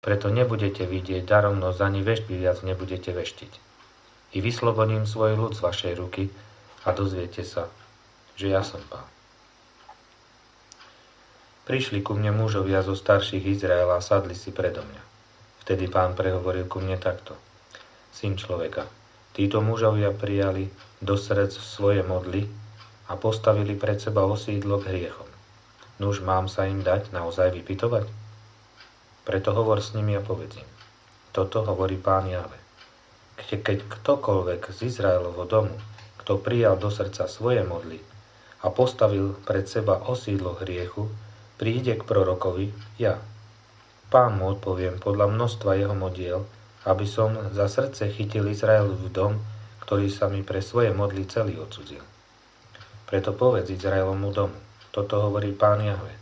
Preto nebudete vidieť daromnosť, ani veštby viac nebudete veštiť. I vyslobodím svoj ľud z vašej ruky a dozviete sa, že ja som Pán. Prišli ku mne mužovia zo starších Izraela a sadli si predo mňa. Vtedy Pán prehovoril ku mne takto. Syn človeka, títo mužovia prijali do srdc svoje modly a postavili pred seba osídlo k hriechom. Nuž mám sa im dať naozaj vypytovať? Preto hovor s nimi a povedz im. Toto hovorí Pán Jahve. Keď ktokoľvek z Izraelovho domu, kto prijal do srdca svoje modly a postavil pred seba osídlo hriechu, príde k prorokovi, ja. Pán mu odpoviem podľa množstva jeho modiel, aby som za srdce chytil Izraelov dom, ktorý sa mi pre svoje modly celý odcudzil. Preto povedz Izraelovmu domu, toto hovorí Pán Jahve.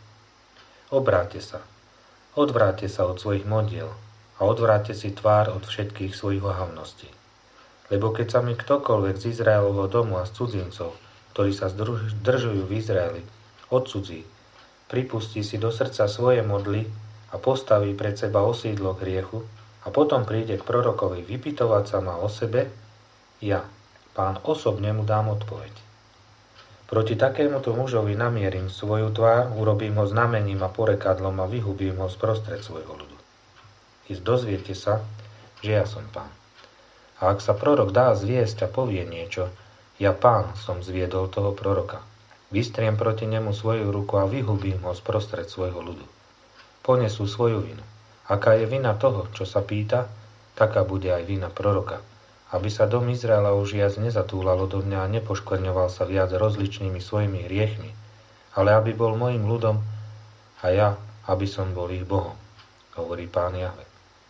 Odvráťte sa od svojich modiel a odvráťte si tvár od všetkých svojich ohavností. Lebo keď sa mi ktokoľvek z Izraelovho domu a z cudzincov, ktorí sa zdržujú v Izraeli, odcudzí, pripustí si do srdca svoje modly a postaví pred seba osídlo k hriechu a potom príde k prorokovi vypytovať sa ma o sebe, ja, Pán, osobne mu dám odpoveď. Proti takémuto mužovi namierim svoju tvár, urobím ho znamením a porekadlom a vyhubím ho sprostred svojho ľudu. I dozviete sa, že ja som Pán. A ak sa prorok dá zviesť a povie niečo, ja Pán som zviedol toho proroka. Vystriem proti nemu svoju ruku a vyhubím ho sprostred svojho ľudu. Ponesú svoju vinu. Aká je vina toho, čo sa pýta, taká bude aj vina proroka. Aby sa dom Izraela už viac nezatúlalo do mňa a nepoškvrňoval sa viac rozličnými svojimi hriechmi, ale aby bol mojim ľudom a ja, aby som bol ich Bohom, hovorí Pán Jahve.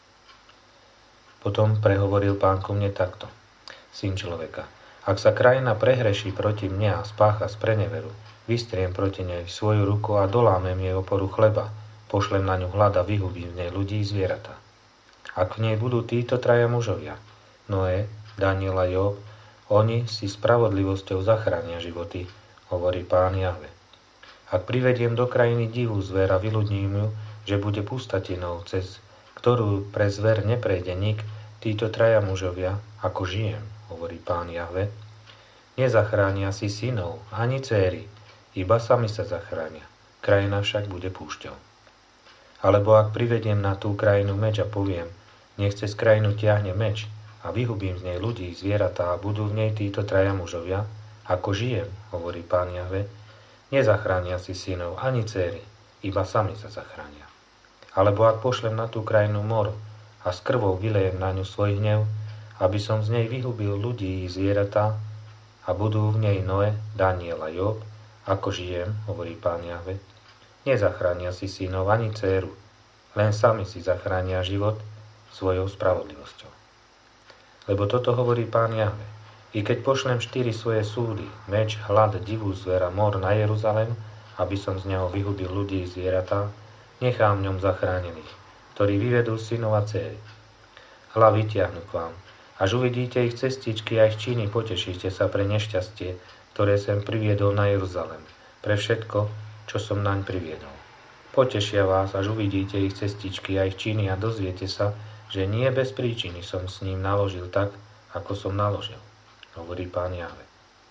Potom prehovoril Pán ku mne takto. Syn človeka, ak sa krajina prehreší proti mne a spácha spreneveru, vystriem proti nej svoju ruku a dolámem jej oporu chleba, pošlem na ňu hlad a vyhubím v nej ľudí i zvieratá. Ak v nej budú títo traja mužovia, Noé, Daniel a Job, oni si spravodlivosťou zachránia životy, hovorí Pán Jahve. Ak privediem do krajiny divú zver a vyľudním ju, že bude pustatinou, cez ktorú pre zver neprejde nik, títo traja mužovia, ako žijem, hovorí Pán Jahve, nezachránia si synov, ani dcéry, iba sami sa zachránia. Krajina však bude púšťou. Alebo ak privediem na tú krajinu meč a poviem, nech cez krajinu tiahne meč, a vyhubím z nej ľudí, zvieratá a budú v nej títo traja mužovia, ako žijem, hovorí Pán Jahve, nezachránia si synov ani dcéry, iba sami sa zachránia. Alebo ak pošlem na tú krajinu mor a s krvou vylejem na ňu svoj hnev, aby som z nej vyhubil ľudí i zvieratá a budú v nej Noé, Daniel a Job, ako žijem, hovorí Pán Jahve, nezachránia si synov ani dcéru, len sami si zachránia život svojou spravodlivosťou. Lebo toto hovorí Pán Jahve. I keď pošlem 4 svoje súdy, meč, hlad, divú zver a mor na Jeruzalém, aby som z neho vyhubil ľudí i zvieratá, nechám v ňom zachránených, ktorí vyvedú synov a dcéry. Hla vytiahnu k vám. Až uvidíte ich cestičky a ich činy, potešíte sa pre nešťastie, ktoré som priviedol na Jeruzalém, pre všetko, čo som naň priviedol. Potešia vás, až uvidíte ich cestičky a ich činy a dozviete sa, že nie bez príčiny som s ním naložil tak, ako som naložil, hovorí Pán Jahve.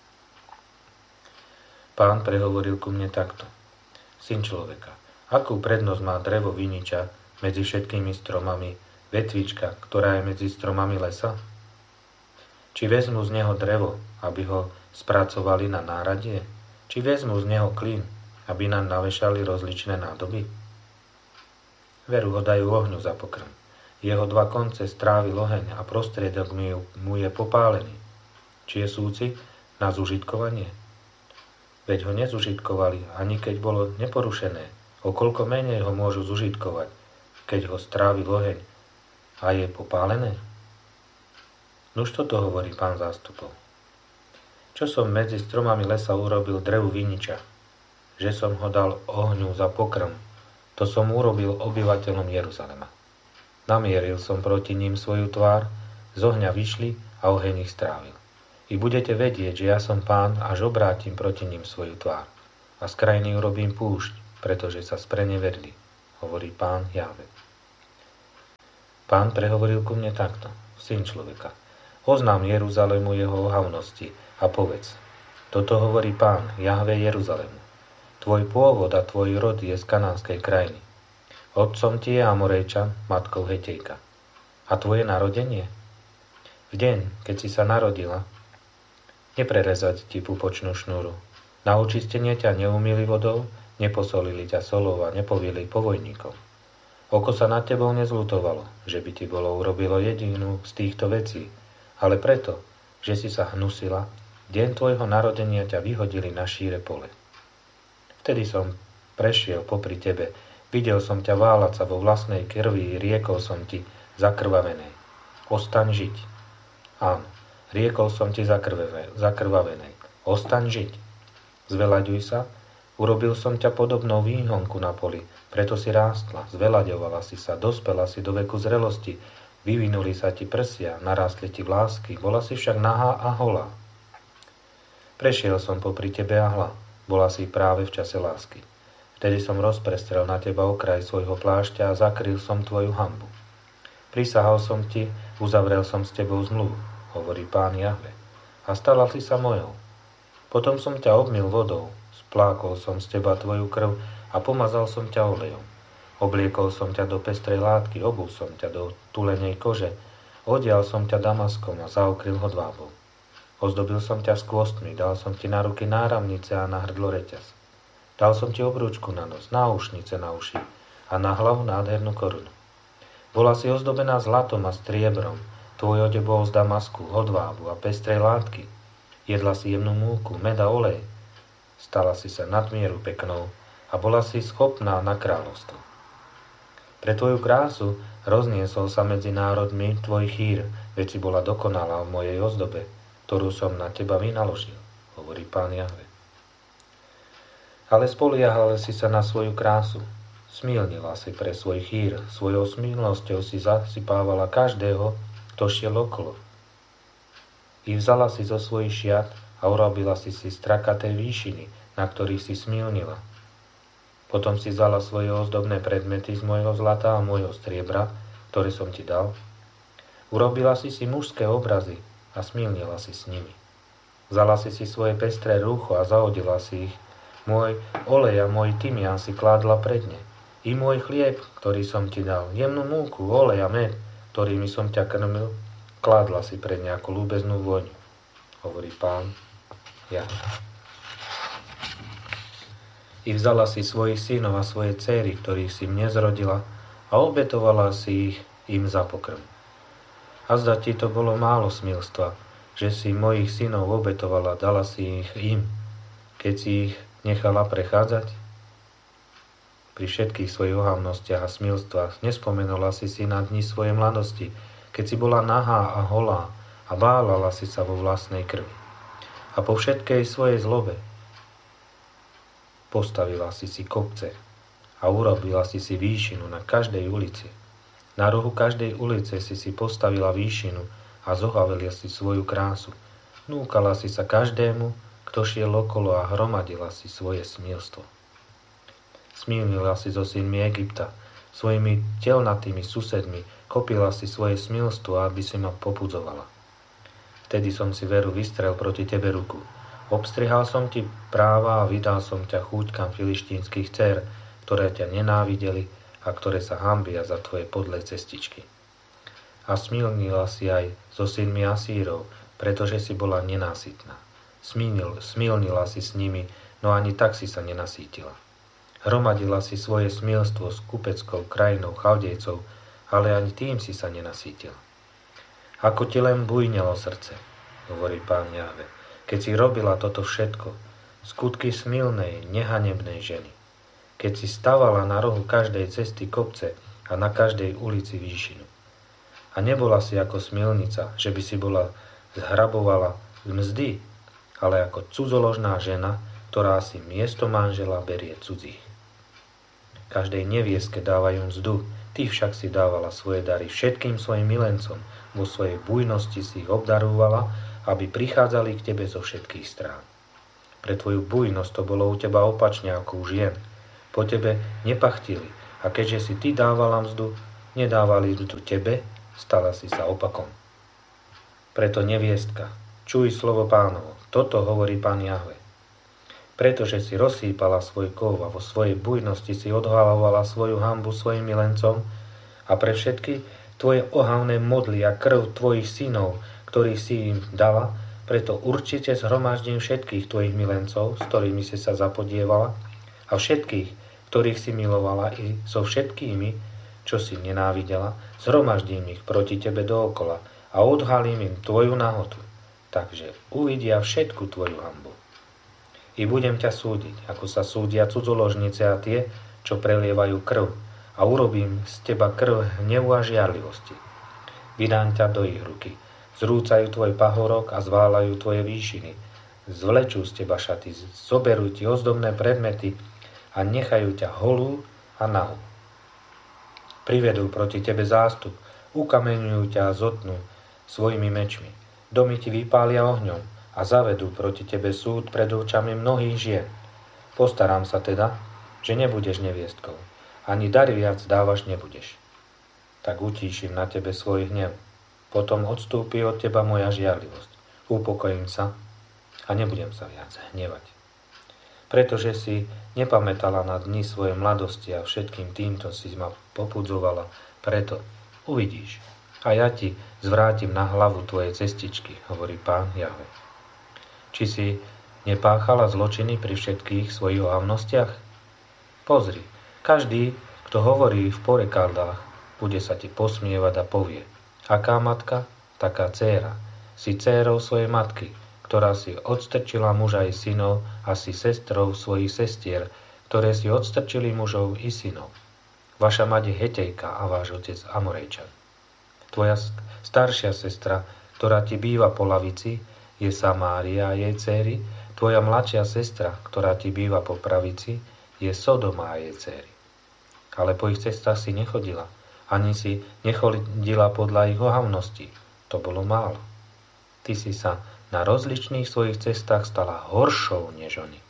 Pán prehovoril ku mne takto. Syn človeka, akú prednosť má drevo viniča medzi všetkými stromami, vetvička, ktorá je medzi stromami lesa? Či vezmu z neho drevo, aby ho spracovali na náradie? Či vezmu z neho klin, aby nám navešali rozličné nádoby? Veru ho dajú ohňu za pokrm. Jeho 2 konce strávil oheň a prostriedok mu je popálený. Či je súci na zužitkovanie? Veď ho nezužitkovali, ani keď bolo neporušené. O koľko menej ho môžu zužitkovať, keď ho strávil oheň a je popálené? Nuž toto hovorí Pán zástupov. Čo som medzi stromami lesa urobil drevu viniča, že som ho dal ohňu za pokrm, to som urobil obyvateľom Jeruzalema. Namieril som proti ním svoju tvár, z ohňa vyšli a oheň ich strávil. I budete vedieť, že ja som Pán, až obrátim proti ním svoju tvár. A z krajiny urobím púšť, pretože sa spreneverili, hovorí Pán Jahve. Pán prehovoril ku mne takto: Syn človeka, oznám Jeruzalému jeho ohavnosti a povedz: Toto hovorí Pán, Jahve Jeruzalému. Tvoj pôvod a tvoj rod je z kanánskej krajiny. Otcom ti je Amorejčan, matkou Hetejka. A tvoje narodenie? V deň, keď si sa narodila, neprerezať ti pupočnú šnúru. Na očistenie ťa neumýli vodou, neposolili ťa solou a nepovili povojníkov. Oko sa nad tebou nezľutovalo, že by ti bolo urobilo jedinú z týchto vecí, ale preto, že si sa hnusila, deň tvojho narodenia ťa vyhodili na šíre pole. Vtedy som prešiel popri tebe, videl som ťa váľať sa vo vlastnej krvi, riekol som ti zakrvavenej: Ostaň žiť. Áno, riekol som ti zakrvavenej: Ostaň žiť. Zvelaďuj sa, urobil som ťa podobnou výhonku na poli, preto si rástla, zvelaďovala si sa, dospela si do veku zrelosti, vyvinuli sa ti prsia, narástli ti vlásky, bola si však nahá a holá. Prešiel som popri tebe a hľa, bola si práve v čase lásky. Vtedy som rozprestrel na teba okraj svojho plášťa a zakryl som tvoju hanbu. Prisahal som ti, uzavrel som s tebou zmluvu, hovorí Pán Jahve, a stala si sa mojou. Potom som ťa obmyl vodou, splákol som z teba tvoju krv a pomazal som ťa olejom. Obliekol som ťa do pestrej látky, obul som ťa do tulenej kože, odial som ťa damaskom a zaokryl hodvábou. Ozdobil som ťa skvostmi, dal som ti na ruky náramnice a na hrdlo reťaz. Dal som ti obrúčku na nos, náušnice na uši a na hlavu nádhernú korunu. Bola si ozdobená zlatom a striebrom, tvoj odev bol z damasku, hodvábu a pestrej látky. Jedla si jemnú múku, med a olej. Stala si sa nadmieru peknou a bola si schopná na kráľovstvo. Pre tvoju krásu rozniesol sa medzi národmi tvoj chýr, veď si bola dokonalá v mojej ozdobe, ktorú som na teba vynaložil, hovorí Pán Jahve. Ale spoliehal si sa na svoju krásu, smilnila si pre svoj chýr, svojou smilnosťou si zasypávala každého, kto šiel okolo. I vzala si zo svojich šiat a urobila si strakaté výšiny, na ktorých si smilnila. Potom si vzala svoje ozdobné predmety z mojho zlata a mojho striebra, ktoré som ti dal. Urobila si mužské obrazy a smilnila si s nimi. Vzala si svoje pestré rúcho a zahodila si ich. Môj olej a môj tymián si kládla pred ne. I môj chlieb, ktorý som ti dal, jemnú múku, olej a med, ktorými som ťa krmil, kládla si pred ne ako ľúbeznú vôňu, hovorí Pán Jahve. I vzala si svojich synov a svoje dcéry, ktorých si mne zrodila, a obetovala si ich im za pokrm. A zda ti to bolo málo smilstva, že si mojich synov obetovala, dala si ich im, keď si ich nechala prechádzať? Pri všetkých svojich ohavnostiach a smilstvách nespomenula si na dni svojej mladosti, keď si bola nahá a holá a váľala si sa vo vlastnej krvi. A po všetkej svojej zlobe postavila si kopce a urobila si výšinu na každej ulici. Na rohu každej ulice si postavila výšinu a zohavila si svoju krásu. Núkala si sa každému, kto šiel okolo, a hromadila si svoje smilstvo. Smilnila si so synmi Egypta, svojimi telnatými susedmi, kopila si svoje smilstvo, aby si ma popudzovala. Vtedy som si veru vystrel proti tebe ruku. Obstrihal som ti práva a vydal som ťa chúťkam filištínskych dcér, ktoré ťa nenávideli a ktoré sa hanbia za tvoje podlé cestičky. A smilnila si aj so synmi Asírov, pretože si bola nenásytná. Smilnila si s nimi, no ani tak si sa nenasítila. Hromadila si svoje smilstvo s kupeckou krajinou Chaldejcov, ale ani tým si sa nenasítila. Ako ti len bujnelo srdce, hovorí Pán Jahve, keď si robila toto všetko, skutky smilnej, nehanebnej ženy. Keď si stavala na rohu každej cesty kopce a na každej ulici výšinu. A nebola si ako smilnica, že by si bola zhrabovala z mzdy, ale ako cudzoložná žena, ktorá si miesto manžela berie cudzích. Každej nevieske dávajú mzdu, ty však si dávala svoje dary všetkým svojim milencom, vo svojej bujnosti si ich obdarúvala, aby prichádzali k tebe zo všetkých strán. Pre tvoju bujnosť to bolo u teba opačne ako u žien. Po tebe nepachtili, a keďže si ty dávala mzdu, nedávali tu tebe, stala si sa opakom. Preto neviestka, čuj slovo Pánovo, toto hovorí Pán Jahve. Pretože si rozsýpala svoj kov a vo svojej bujnosti si odhalovala svoju hanbu svojim milencom a pre všetky tvoje ohavné modly a krv tvojich synov, ktorých si im dala, preto určite zhromaždím všetkých tvojich milencov, s ktorými si sa zapodievala, a všetkých, ktorých si milovala, i so všetkými, čo si nenávidela, zhromaždím ich proti tebe dookola a odhalím im tvoju nahotu. Takže uvidia všetku tvoju hanbu. I budem ťa súdiť, ako sa súdia cudzoložnice a tie, čo prelievajú krv, a urobím z teba krv hnevu a žiarlivosti. Vydám ťa do ich ruky, zrúcajú tvoj pahorok a zváľajú tvoje výšiny, zvlečú z teba šaty, zoberú ti ozdobné predmety a nechajú ťa holú a nahú. Privedú proti tebe zástup, ukameňujú ťa a zotnú svojimi mečmi, domy ti vypália ohňom, a zavedú proti tebe súd pred očami mnohých žien. Postaram sa teda, že nebudeš neviestkou, ani dary viac dávať nebudeš. Tak utíšim na tebe svoj hnev, potom odstúpi od teba moja žiarlivosť, upokojím sa a nebudem sa viac hnevať. Pretože si nepamätala na dni svojej mladosti a všetkým týmto si ma popudzovala, preto uvidíš a ja ti zvrátim na hlavu tvoje cestičky, hovorí Pán Jahve. Či si nepáchala zločiny pri všetkých svojich ohavnostiach? Pozri, každý, kto hovorí v porekadlách, bude sa ti posmievať a povie: aká matka, taká dcéra. Si dcérou svojej matky, ktorá si odstrčila muža i synov, a si sestrou svojich sestier, ktoré si odstrčili mužov i synov. Vaša mať je Hetejka a váš otec Amorejčan. Tvoja staršia sestra, ktorá ti býva po lavici, je Samária a jej dcéry, tvoja mladšia sestra, ktorá ti býva po pravici, je Sodoma a jej dcéry. Ale po ich cestách si nechodila, ani si nechodila podľa ich ohavností. To bolo málo. Ty si sa na rozličných svojich cestách stala horšou než oni.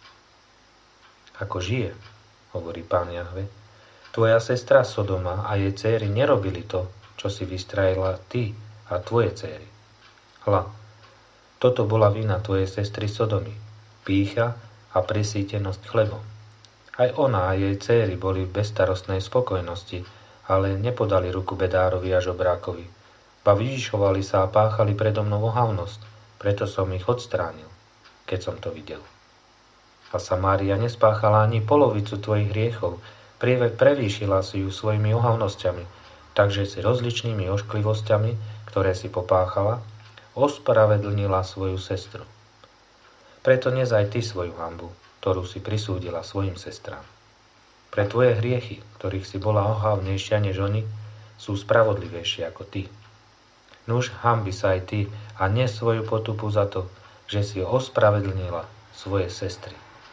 Ako žije, hovorí Pán Jahve, tvoja sestra Sodoma a jej dcéry nerobili to, čo si vystrajila ty a tvoje dcéry. Hľa, toto bola vina tvojej sestry Sodomy, pýcha a presýtenosť chlebom. Aj ona a jej dcéry boli v bezstarostnej spokojnosti, ale nepodali ruku bedárovi a žobrákovi. Ba vyvyšovali sa a páchali predo mnou ohavnosť, preto som ich odstránil, keď som to videl. A Samária nespáchala ani polovicu tvojich hriechov, prevýšila si ju svojimi ohavnosťami, takže si rozličnými ošklivosťami, ktoré si popáchala, ospravedlnila svoju sestru. Preto nezaj ty svoju hanbu, ktorú si prisúdila svojim sestrám. Pre tvoje hriechy, ktorých si bola ohavnejšia než oni, sú spravodlivejšie ako ty. Nuž hanbi sa aj ty a nes svoju potupu za to, že si ospravedlnila svoje sestry.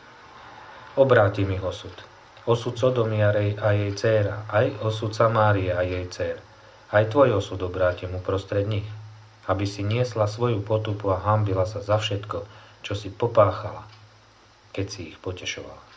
Obrátim ich osud. Osud Sodomy a jej dcéra, aj osud Samárie a jej dcér. Aj tvoj osud obrátim uprostred nich, aby si niesla svoju potupu a hanbila sa za všetko, čo si popáchala, keď si ich potešovala.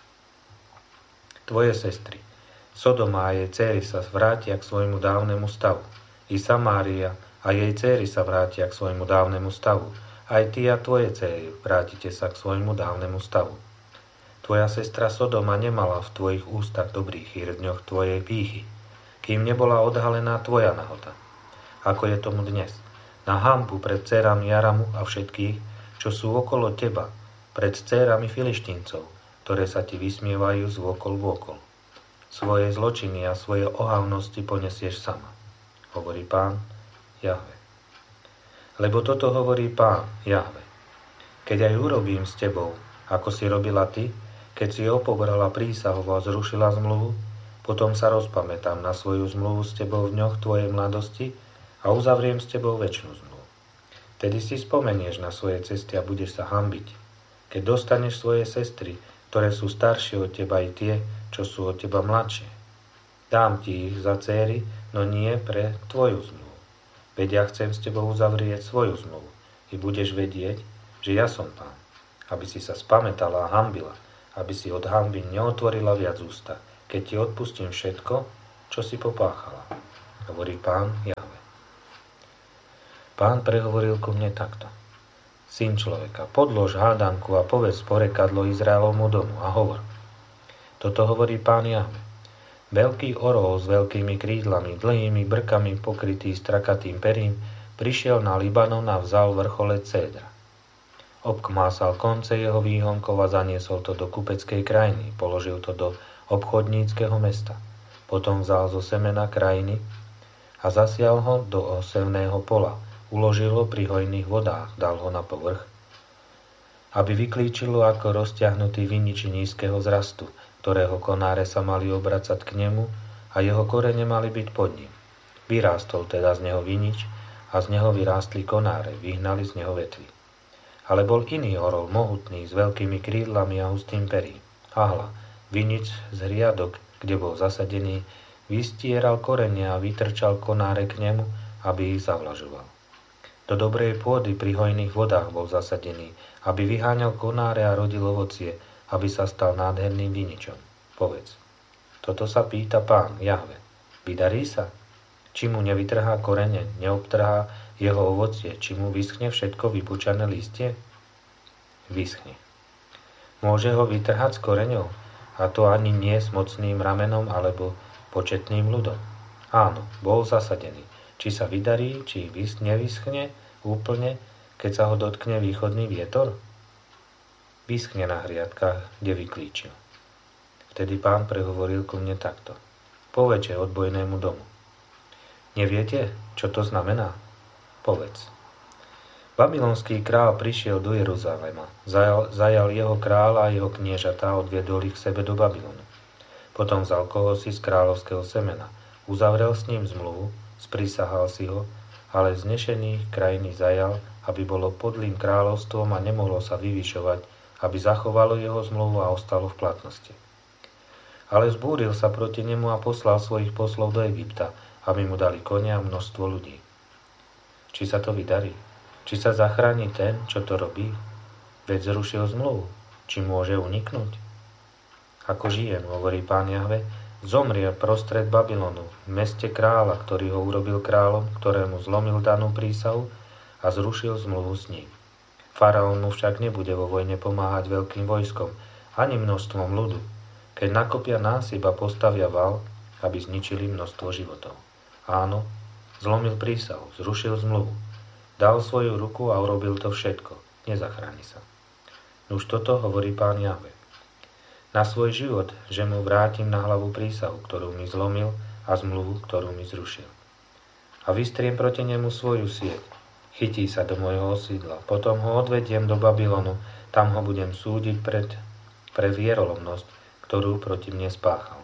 Tvoje sestry, Sodoma a jej dcéry sa vrátia k svojmu dávnemu stavu. I Samária a jej dcéry sa vrátia k svojmu dávnemu stavu. Aj ty a tvoje dcéry vrátite sa k svojmu dávnemu stavu. Tvoja sestra Sodoma nemala v tvojich ústach dobrý chýr v dňoch tvojej pýchy, kým nebola odhalená tvoja nahota. Ako je tomu dnes, na hanbu pred dcérami Aramu a všetkých, čo sú okolo teba, pred dcérami Filištíncov, ktoré sa ti vysmievajú z vokol v okol. Svoje zločiny a svoje ohavnosti ponesieš sama, hovorí Pán Jahve. Lebo toto hovorí Pán Jahve. Keď aj urobím s tebou, ako si robila ty, keď si opovrhla prísahu a zrušila zmluvu, potom sa rozpamätám na svoju zmluvu s tebou v dňoch tvojej mladosti a uzavriem s tebou večnú zmluvu. Tedy si spomenieš na svoje cesty a budeš sa hanbiť, keď dostaneš svoje sestry, ktoré sú staršie od teba, i tie, čo sú od teba mladšie. Dám ti ich za dcéry, no nie pre tvoju zmluvu. Veď ja chcem s tebou uzavrieť svoju zmluvu i budeš vedieť, že ja som Pán, aby si sa spamätala a hanbila, aby si od hanby neotvorila viac ústa, keď ti odpustím všetko, čo si popáchala. hovorí Pán Jahve. Pán prehovoril ku mne takto. Syn človeka, podlož hádanku a povedz porekadlo Izraelovmu domu a hovor. Toto hovorí Pán Jahve. Veľký orol s veľkými krídlami, dlhými brkami pokrytý strakatým perím, prišiel na Libanon a vzal vrchole cédra. Obkmásal konce jeho výhonkov a zaniesol to do kupeckej krajiny, položil to do obchodníckeho mesta. Potom vzal zo semena krajiny a zasial ho do osevného pola, uložil ho pri hojných vodách, dal ho na povrch, aby vyklíčilo ako rozťahnutý vinič nízkeho zrastu, ktorého konáre sa mali obracať k nemu a jeho korene mali byť pod ním. Vyrástol teda z neho vinič a z neho vyrástli konáre, vyhnali z neho vetvy. Ale bol iný orol, mohutný, s veľkými krídlami a hustým perím. Hahla, vinič z hriadok, kde bol zasadený, vystieral korene a vytrčal konáre k nemu, aby ich zavlažoval. Do dobrej pôdy pri hojných vodách bol zasadený, aby vyháňal konáre a rodil ovocie, aby sa stal nádherným viničom. Povedz, toto sa pýta Pán Jahve. Vydarí sa? Či mu nevytrhá korene, neobtrhá jeho ovocie, či mu vyschne všetko vypučané listie? Vyschne. Môže ho vytrhať s koreňou, a to ani nie s mocným ramenom alebo početným ľudom. Áno, bol zasadený. Či sa vydarí, či nevyschne úplne, keď sa ho dotkne východný vietor? Vyschne na hriadkách, kde vyklíčil. Vtedy Pán prehovoril ku mne takto. Povedže odbojnému domu. Neviete, čo to znamená? Povedz. Babylonský král prišiel do Jeruzalema, zajal jeho kráľa a jeho kniežatá, odviedol ich k sebe do Babylonu. Potom vzal kohosi z kráľovského semena, uzavrel s ním zmluvu, sprisahal si ho, ale znešený krajiny zajal, aby bolo podlým kráľovstvom a nemohlo sa vyvyšovať, aby zachovalo jeho zmluvu a ostalo v platnosti. Ale zbúril sa proti nemu a poslal svojich poslov do Egypta, aby mu dali konia a množstvo ľudí. Či sa to vydarí? Či sa zachráni ten, čo to robí? Veď zrušil zmluvu. Či môže uniknúť? Ako žijem, hovorí Pán Jahve, zomrie prostred Babylonu, v meste kráľa, ktorý ho urobil kráľom, ktorému zlomil danú prísahu a zrušil zmluvu s ním. Faraón mu však nebude vo vojne pomáhať veľkým vojskom, ani množstvom ľudu, keď nakopia násyp a postavia val, aby zničili množstvo životov. Áno, zlomil prísahu, zrušil zmluvu, dal svoju ruku a urobil to všetko, nezachráni sa. Už toto hovorí Pán Jahve. Na svoj život, že mu vrátim na hlavu prísahu, ktorú mi zlomil, a zmluvu, ktorú mi zrušil. A vystriem proti nemu svoju sieť, chytí sa do môjho osídla, potom ho odvediem do Babylonu, tam ho budem súdiť pre vierolomnosť, ktorú proti mne spáchal.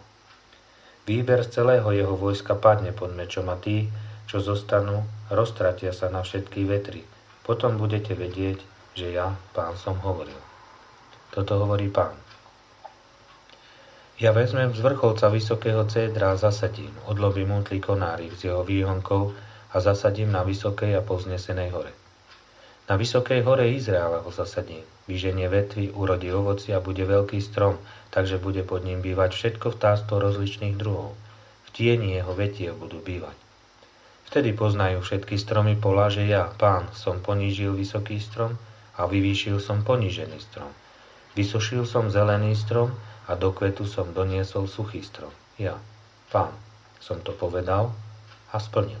Výber z celého jeho vojska padne pod mečom a tí, čo zostanú, roztratia sa na všetky vetry. Potom budete vedieť, že ja, Pán, som hovoril. Toto hovorí Pán. Ja vezmem z vrcholca vysokého cédra a zasadím, odlobím útly konárik z jeho výhonkov a zasadím na vysokej a povznesenej hore. Na vysokej hore Izraela ho zasadím, vyženie vetvy, urodí ovoci a bude veľký strom, takže bude pod ním bývať všetko vtáctvo rozličných druhov. V tieni jeho vetiev budú bývať. Vtedy poznajú všetky stromy pola, že ja, Pán, som ponížil vysoký strom a vyvýšil som ponížený strom. Vysušil som zelený strom a do kvetu som doniesol suchý strom. Ja, Pán, som to povedal a splnil.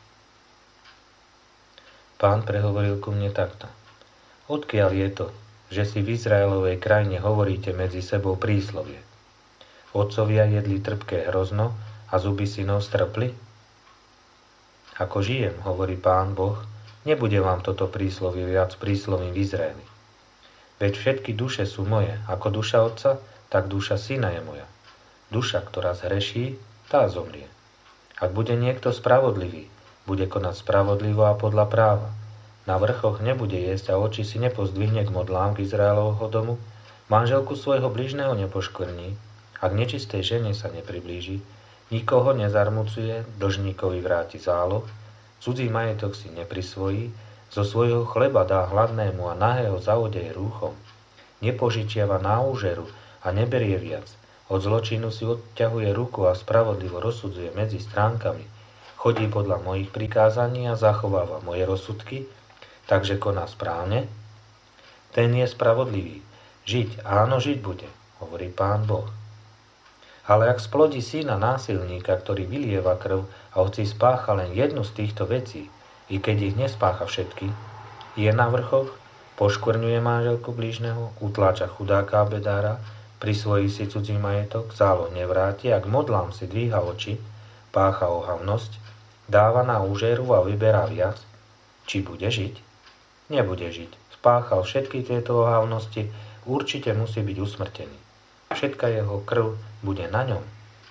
Pán prehovoril ku mne takto. Odkiaľ je to, že si v Izraelovej krajine hovoríte medzi sebou príslovie? Otcovia jedli trpké hrozno a zuby synov strpli? Ako žijem, hovorí Pán Boh, nebude vám toto príslovie viac príslovím v Izraeli. Veď všetky duše sú moje, ako duša otca, tak duša syna je moja. Duša, ktorá zhreší, tá zomrie. Ak bude niekto spravodlivý, bude konať spravodlivo a podľa práva. Na vrchoch nebude jesť a oči si nepozdvihne k modlám k Izraelovho domu, manželku svojho bližného nepoškvrní, ak nečistej žene sa nepriblíži, nikoho nezarmucuje, dlžníkovi vráti záloh, cudzí majetok si neprisvojí, zo svojho chleba dá hladnému a nahého zaodeje rúchom, nepožičiava na úžeru a neberie viac, od zločinu si odťahuje ruku a spravodlivo rozsudzuje medzi stránkami, chodí podľa mojich prikázaní a zachováva moje rozsudky, takže koná správne, ten je spravodlivý. Žiť, áno, žiť bude, hovorí Pán Boh. Ale ak splodí syna násilníka, ktorý vylieva krv a hoci spácha len jednu z týchto vecí, i keď ich nespácha všetky, je na vrchoch, poškvrňuje manželku blížneho, utláča chudáka a bedára, prisvojí si cudzí majetok, záloh nevráti, ak modlám si dvíha oči, pácha ohavnosť, dáva na úžeru a vyberá viac, či bude žiť? Nebude žiť. Spáchal všetky tieto ohavnosti, určite musí byť usmrtený. Všetka jeho krv bude na ňom.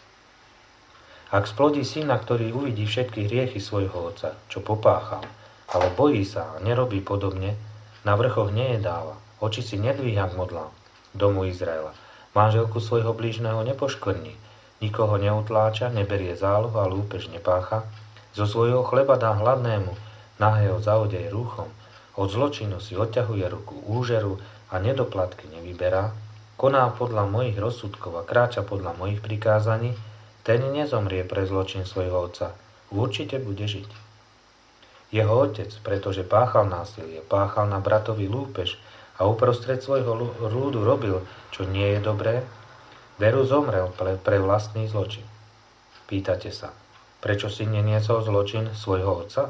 Ak splodí syna, ktorý uvidí všetky hriechy svojho otca, čo popáchal, ale bojí sa a nerobí podobne, na vrchoch nejedáva, oči si nedvíha k modlám, domu Izraela. Manželku svojho blížneho nepoškvrní, nikoho neutláča, neberie záloh a lúpež nepácha, zo svojho chleba dá hladnému, nahého zaodeje rúchom, od zločinu si odťahuje ruku úžeru a nedoplatky nevyberá, koná podľa mojich rozsudkov a kráča podľa mojich prikázaní, ten nezomrie pre zločin svojho otca, určite bude žiť. Jeho otec, pretože páchal násilie, páchal na bratovi lúpež a uprostred svojho ľudu robil, čo nie je dobré, veru zomrel pre vlastný zločin. Pýtate sa, prečo si neniesol zločin svojho otca?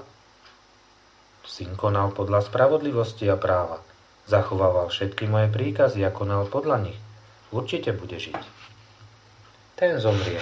Syn konal podľa spravodlivosti a práva, zachovával všetky moje príkazy a konal podľa nich. Určite bude žiť. Ten zomrie.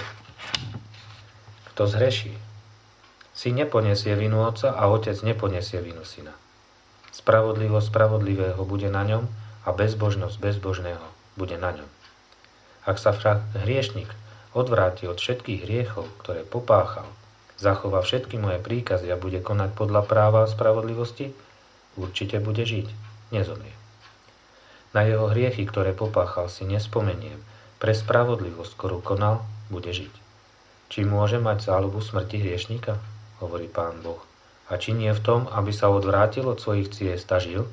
Kto zhreší? Syn neponiesie vinu otca a otec neponiesie vinu syna. Spravodlivosť spravodlivého bude na ňom a bezbožnosť bezbožného bude na ňom. Ak sa však hriešnik odvráti od všetkých hriechov, ktoré popáchal, zachová všetky moje príkazy a bude konať podľa práva a spravodlivosti, určite bude žiť, nezomrie. Na jeho hriechy, ktoré popáchal, si nespomeniem. Pre spravodlivosť, ktorú konal, bude žiť. Či môže mať záľubu smrti hriešnika? Hovorí Pán Boh. A či nie v tom, aby sa odvrátil od svojich ciest a žil?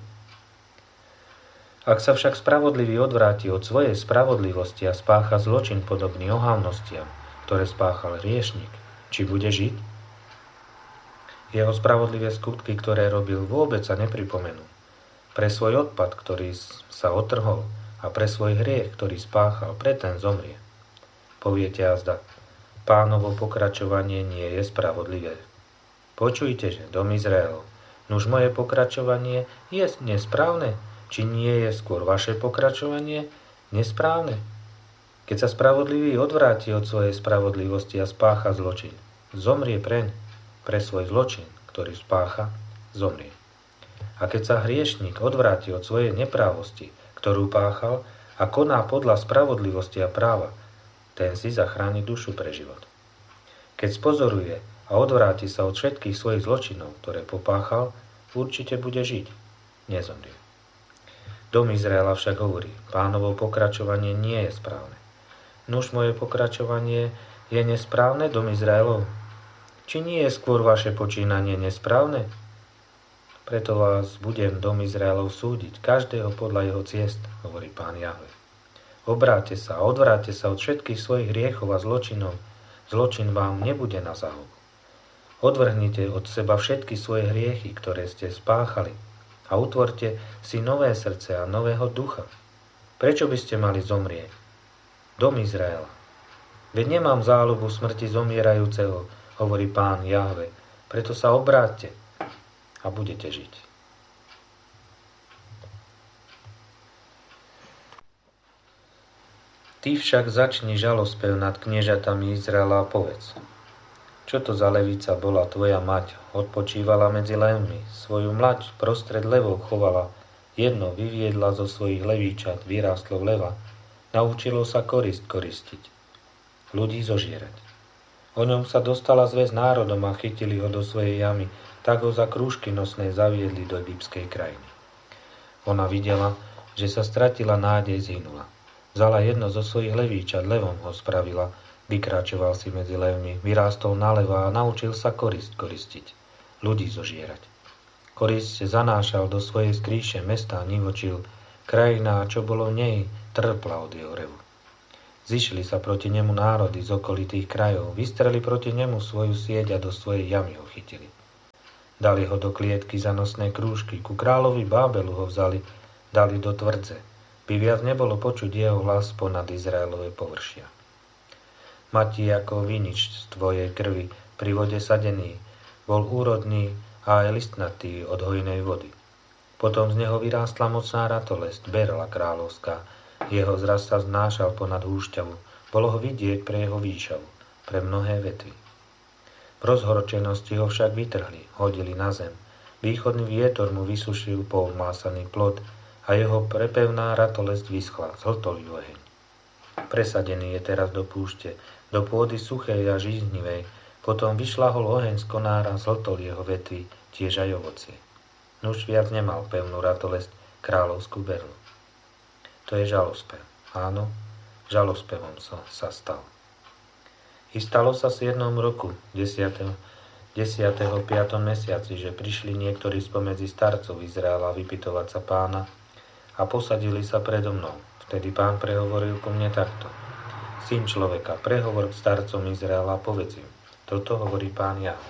Ak sa však spravodlivý odvráti od svojej spravodlivosti a spácha zločin podobný ohavnostiam, ktoré spáchal hriešnik, či bude žiť? Jeho spravodlivé skutky, ktoré robil, vôbec sa nepripomenú. Pre svoj odpad, ktorý sa otrhol, a pre svoj hriech, ktorý spáchal, pre ten zomrie. Poviete azda, Pánovo pokračovanie nie je spravodlivé. Počujte, že dom Izraelov, nuž moje pokračovanie je nesprávne, či nie je skôr vaše pokračovanie nesprávne? Keď sa spravodlivý odvráti od svojej spravodlivosti a spácha zločin, zomrie preň, pre svoj zločin, ktorý spácha, zomrie. A keď sa hriešnik odvráti od svojej neprávosti, ktorú páchal, a koná podľa spravodlivosti a práva, ten si zachráni dušu pre život. Keď spozoruje a odvráti sa od všetkých svojich zločinov, ktoré popáchal, určite bude žiť, nezomrie. Dom Izraela však hovorí, Pánovo pokračovanie nie je správne. Nuž moje pokračovanie je nesprávne, dom Izraelov? Či nie je skôr vaše počínanie nesprávne? Preto vás budem, dom Izraelov, súdiť, každého podľa jeho ciest, hovorí Pán Jahve. Obráťte sa a odvráťte sa od všetkých svojich hriechov a zločinov. Zločin vám nebude na záhub. Odvrhnite od seba všetky svoje hriechy, ktoré ste spáchali, a utvorte si nové srdce a nového ducha. Prečo by ste mali zomrieť? Dom Izraela. Veď nemám záľubu smrti zomierajúceho, hovorí Pán Jahve. Preto sa obráťte a budete žiť. Ty však začni žalospev nad kniežatami Izraela a povedz. Čo to za levica bola tvoja mať? Odpočívala medzi levmi, svoju mlaď prostred levov chovala, jedno vyviedla zo svojich levíčat, vyrástlo vleva, naučilo sa koristiť, ľudí zožierať. O ňom sa dostala zväz národom a chytili ho do svojej jamy, tak ho za krúžky nosné zaviedli do egyptskej krajiny. Ona videla, že sa stratila nádej, zhynula. Vzala jedno zo svojich levíčat, levom ho spravila, vykračoval si medzi levmi, vyrástol naľavo a naučil sa koristiť, ľudí zožierať. Korisť zanášal do svojej skríše, mesta nivočil, krajina, čo bolo v nej, trpla od jeho revu. Zišli sa proti nemu národy z okolitých krajov, vystreli proti nemu svoju sieť a do svojej jamy ho chytili. Dali ho do klietky za nosné krúžky, ku kráľovi Bábelu ho vzali, dali do tvrdze, by viac nebolo počuť jeho hlas ponad Izraelové površia. Matí ako vinič z tvojej krvi, pri vode sadený, bol úrodný a aj listnatý od hojnej vody. Potom z neho vyrástla mocná ratolesť, berla kráľovská, jeho zraz sa znášal ponad húšťavu, bolo ho vidieť pre jeho výšavu, pre mnohé vetvy. V rozhorčenosti ho však vytrhli, hodili na zem. Východný vietor mu vysušil pomásaný plod a jeho prepevná ratolesť vyschla, zhltol ju oheň. Presadený je teraz do púšte, do pôdy suchej a žíznivej, potom vyšľahol oheň z konára, zhltol jeho vetvy, tiež aj ovocie. Nuž viac nemal pevnú ratolesť, kráľovskú berlu. To je žalospev. Áno, žalospevom sa stal. I stalo sa v 7. roku, 10. 5. mesiaci, že prišli niektorí spomedzi starcov Izraela vypytovať sa Pána a posadili sa predo mnou. Vtedy Pán prehovoril ku mne takto. Syn človeka, prehovor k starcom Izraela a povedz im. Toto hovorí Pán Jahve.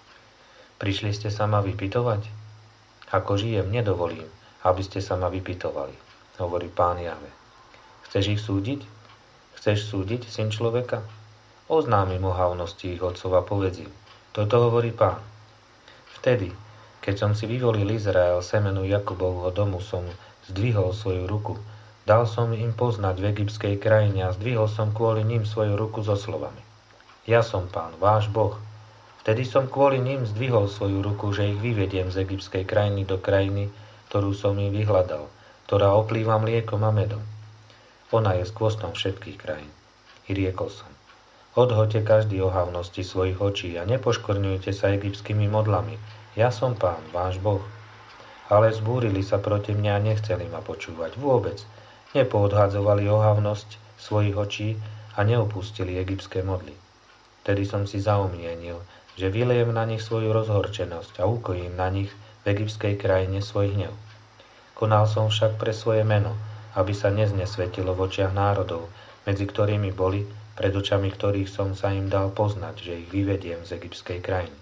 Prišli ste sa ma vypytovať? Ako žijem, nedovolím, aby ste sa ma vypytovali, hovorí Pán Jahve. Chceš ich súdiť? Chceš súdiť, syn človeka? Oznámim ohavnosti ich otcov a povedz im. Toto hovorí Pán. Vtedy, keď som si vyvolil Izrael, semenu Jakubovho domu, som zdvihol svoju ruku. Dal som im poznať v egyptskej krajine a zdvihol som kvôli ním svoju ruku so slovami. Ja som Pán, váš Boh. Vtedy som kvôli ním zdvihol svoju ruku, že ich vyvediem z egyptskej krajiny do krajiny, ktorú som im vyhľadal, ktorá oplýva mliekom a medom. Ona je skvostom všetkých krajín. I riekol som. Odhoďte každý ohavnosti svojich očí a nepoškorňujte sa egyptskými modlami. Ja som Pán, váš Boh. Ale zbúrili sa proti mne a nechceli ma počúvať vôbec. Nepoodhadzovali ohavnosť svojich očí a neopustili egyptské modly. Vtedy som si zaumienil, že vylejem na nich svoju rozhorčenosť a ukojím na nich v egyptskej krajine svoj hnev. Konal som však pre svoje meno, aby sa neznesvetilo v očiach národov, medzi ktorými boli, pred očami ktorých som sa im dal poznať, že ich vyvediem z egyptskej krajiny.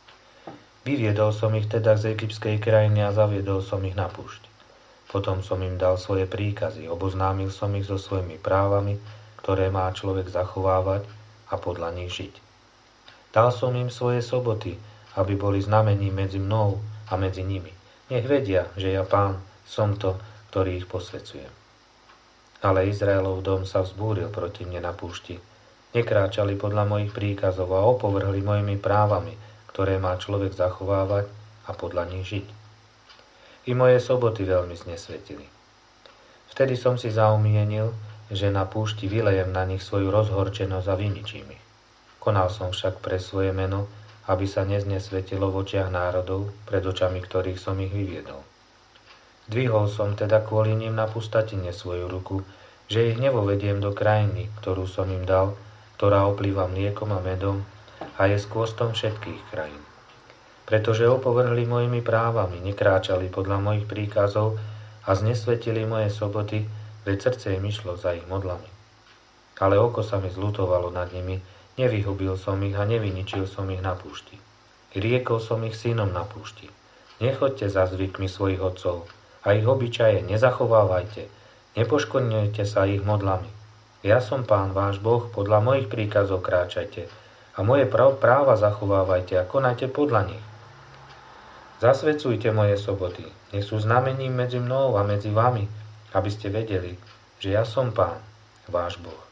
Vyviedol som ich teda z egyptskej krajiny a zaviedol som ich na púšť. Potom som im dal svoje príkazy, oboznámil som ich so svojimi právami, ktoré má človek zachovávať a podľa nich žiť. Dal som im svoje soboty, aby boli znamením medzi mnou a medzi nimi. Nech vedia, že ja Pán som to, ktorý ich posvecuje. Ale Izraelov dom sa vzbúril proti mne na púšti. Nekráčali podľa mojich príkazov a opovrhli mojimi právami, ktoré má človek zachovávať a podľa nich žiť. I moje soboty veľmi znesvetili. Vtedy som si zaumienil, že na púšti vylejem na nich svoju rozhorčenosť a vyničím ich. Konal som však pre svoje meno, aby sa neznesvetilo v očiach národov, pred očami ktorých som ich vyviedol. Zdvihol som teda kvôli ním na pustatine svoju ruku, že ich nevovediem do krajiny, ktorú som im dal, ktorá oplýva mliekom a medom a je skvostom všetkých krajín. Pretože opovrhli mojimi právami, nekráčali podľa mojich príkazov a znesvetili moje soboty, veď srdce im išlo za ich modlami. Ale oko sa mi zľutovalo nad nimi, nevyhubil som ich a nevyničil som ich na púšti. I riekol som ich synom na púšti. Nechoďte za zvykmi svojich otcov a ich obyčaje nezachovávajte, nepoškodňujte sa ich modlami. Ja som Pán, váš Boh, podľa mojich príkazov kráčajte a moje práva zachovávajte a konajte podľa nich. Zasvecujte moje soboty, nech sú znamením medzi mnou a medzi vami, aby ste vedeli, že ja som Pán, váš Boh.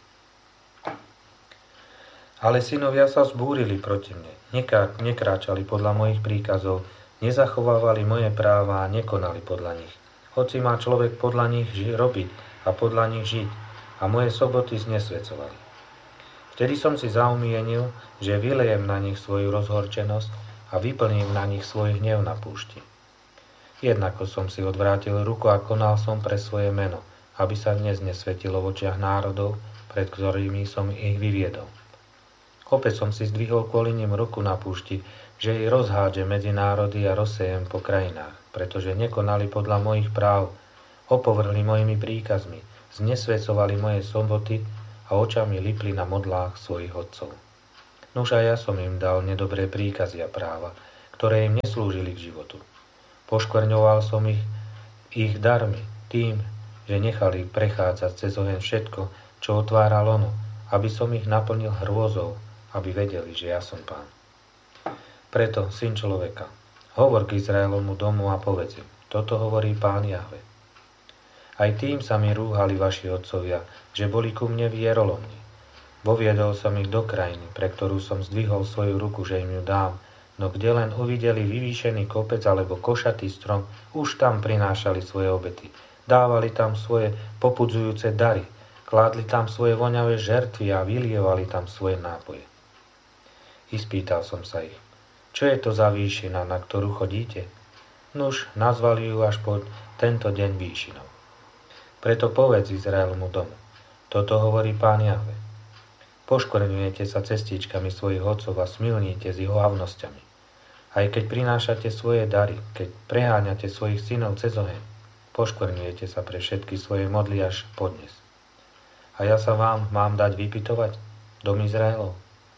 Ale synovia sa zbúrili proti mne, nekráčali podľa mojich príkazov, nezachovávali moje práva a nekonali podľa nich. Hoci má človek podľa nich robiť a podľa nich žiť a moje soboty znesvecovali. Vtedy som si zaumienil, že vylejem na nich svoju rozhorčenosť a vyplním na nich svoj hnev na púšti. Jednako som si odvrátil ruku a konal som pre svoje meno, aby sa neznesvetilo v očiach národov, pred ktorými som ich vyviedol. Opäť som si zdvihol kvôli nim ruku na púšti, že ich rozhádže medzi národy a rozsejem po krajinách, pretože nekonali podľa mojich práv, opovrhli mojimi príkazmi, znesvecovali moje soboty a očami lipli na modlách svojich otcov. Nuž aj ja som im dal nedobré príkazy a práva, ktoré im neslúžili k životu. Poškvrňoval som ich darmi tým, že nechali prechádzať cez oheň všetko, čo otváral ono, aby som ich naplnil hrôzou, aby vedeli, že ja som Pán. Preto, syn človeka, hovor k Izraelovmu domu a povedz im, toto hovorí Pán Jahve. Aj tým sa mi rúhali vaši otcovia, že boli ku mne vierolomní. Voviedol som ich do krajiny, pre ktorú som zdvihol svoju ruku, že im ju dám, no kde len uvideli vyvýšený kopec alebo košatý strom, už tam prinášali svoje obety. Dávali tam svoje popudzujúce dary, kládli tam svoje voňavé žertvy a vylievali tam svoje nápoje. Ispýtal som sa ich, čo je to za výšina, na ktorú chodíte? Nuž, nazvali ju až po tento deň výšinou. Preto povedz Izraelmu domu, toto hovorí Pán Jahve. Poškvrňujete sa cestičkami svojich otcov a smilníte s jeho havnosťami. Aj keď prinášate svoje dary, keď preháňate svojich synov cez oheň, poškvrňujete sa pre všetky svoje modly až podnes. A ja sa vám mám dať vypytovať, dom Izraelov?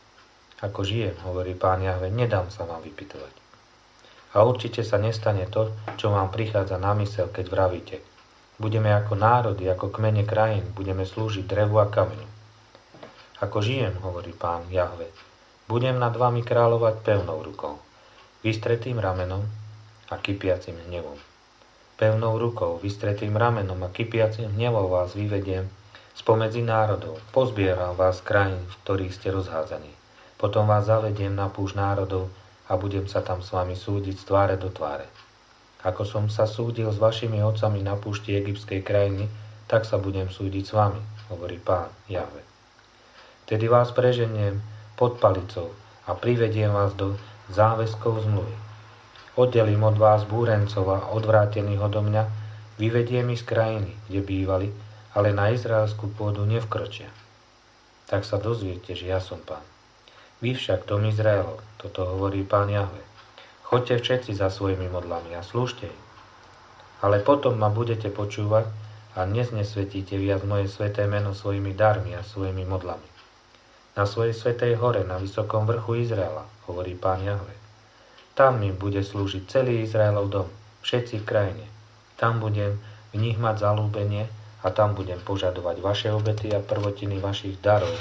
Ako žijem, hovorí Pán Jahve, nedám sa vám vypytovať. A určite sa nestane to, čo vám prichádza na mysel, keď vravíte. Budeme ako národy, ako kmene krajín, budeme slúžiť drevu a kameňu. Ako žijem, hovorí Pán Jahve, budem nad vami kráľovať pevnou rukou, vystretým ramenom a kypiacim hnevom. Pevnou rukou, vystretým ramenom a kypiacim hnevom vás vyvediem spomedzi národov, pozbieram vás krajín, v ktorých ste rozhádzaní. Potom vás zavediem na púšť národov a budem sa tam s vami súdiť z tváre do tváre. Ako som sa súdil s vašimi otcami na púšti egyptskej krajiny, tak sa budem súdiť s vami, hovorí Pán Jahve. Vtedy vás preženiem pod palicou a privediem vás do záväzkov zmluvy. Oddelím od vás búrencov a odvrátených odo mňa, vyvediem ich z krajiny, kde bývali, ale na izraelskú pôdu nevkročia. Tak sa dozviete, že ja som Pán. Vy však, dom Izraelov, toto hovorí Pán Jahve. Choďte všetci za svojimi modlami a slúžte im. Ale potom ma budete počúvať a neznesvetíte viac moje sväté meno svojimi darmi a svojimi modlami. Na svojej svätej hore, na vysokom vrchu Izraela, hovorí Pán Jahve. Tam mi bude slúžiť celý Izraelov dom, všetci v krajine. Tam budem v nich mať zaľúbenie a tam budem požadovať vaše obety a prvotiny vašich darov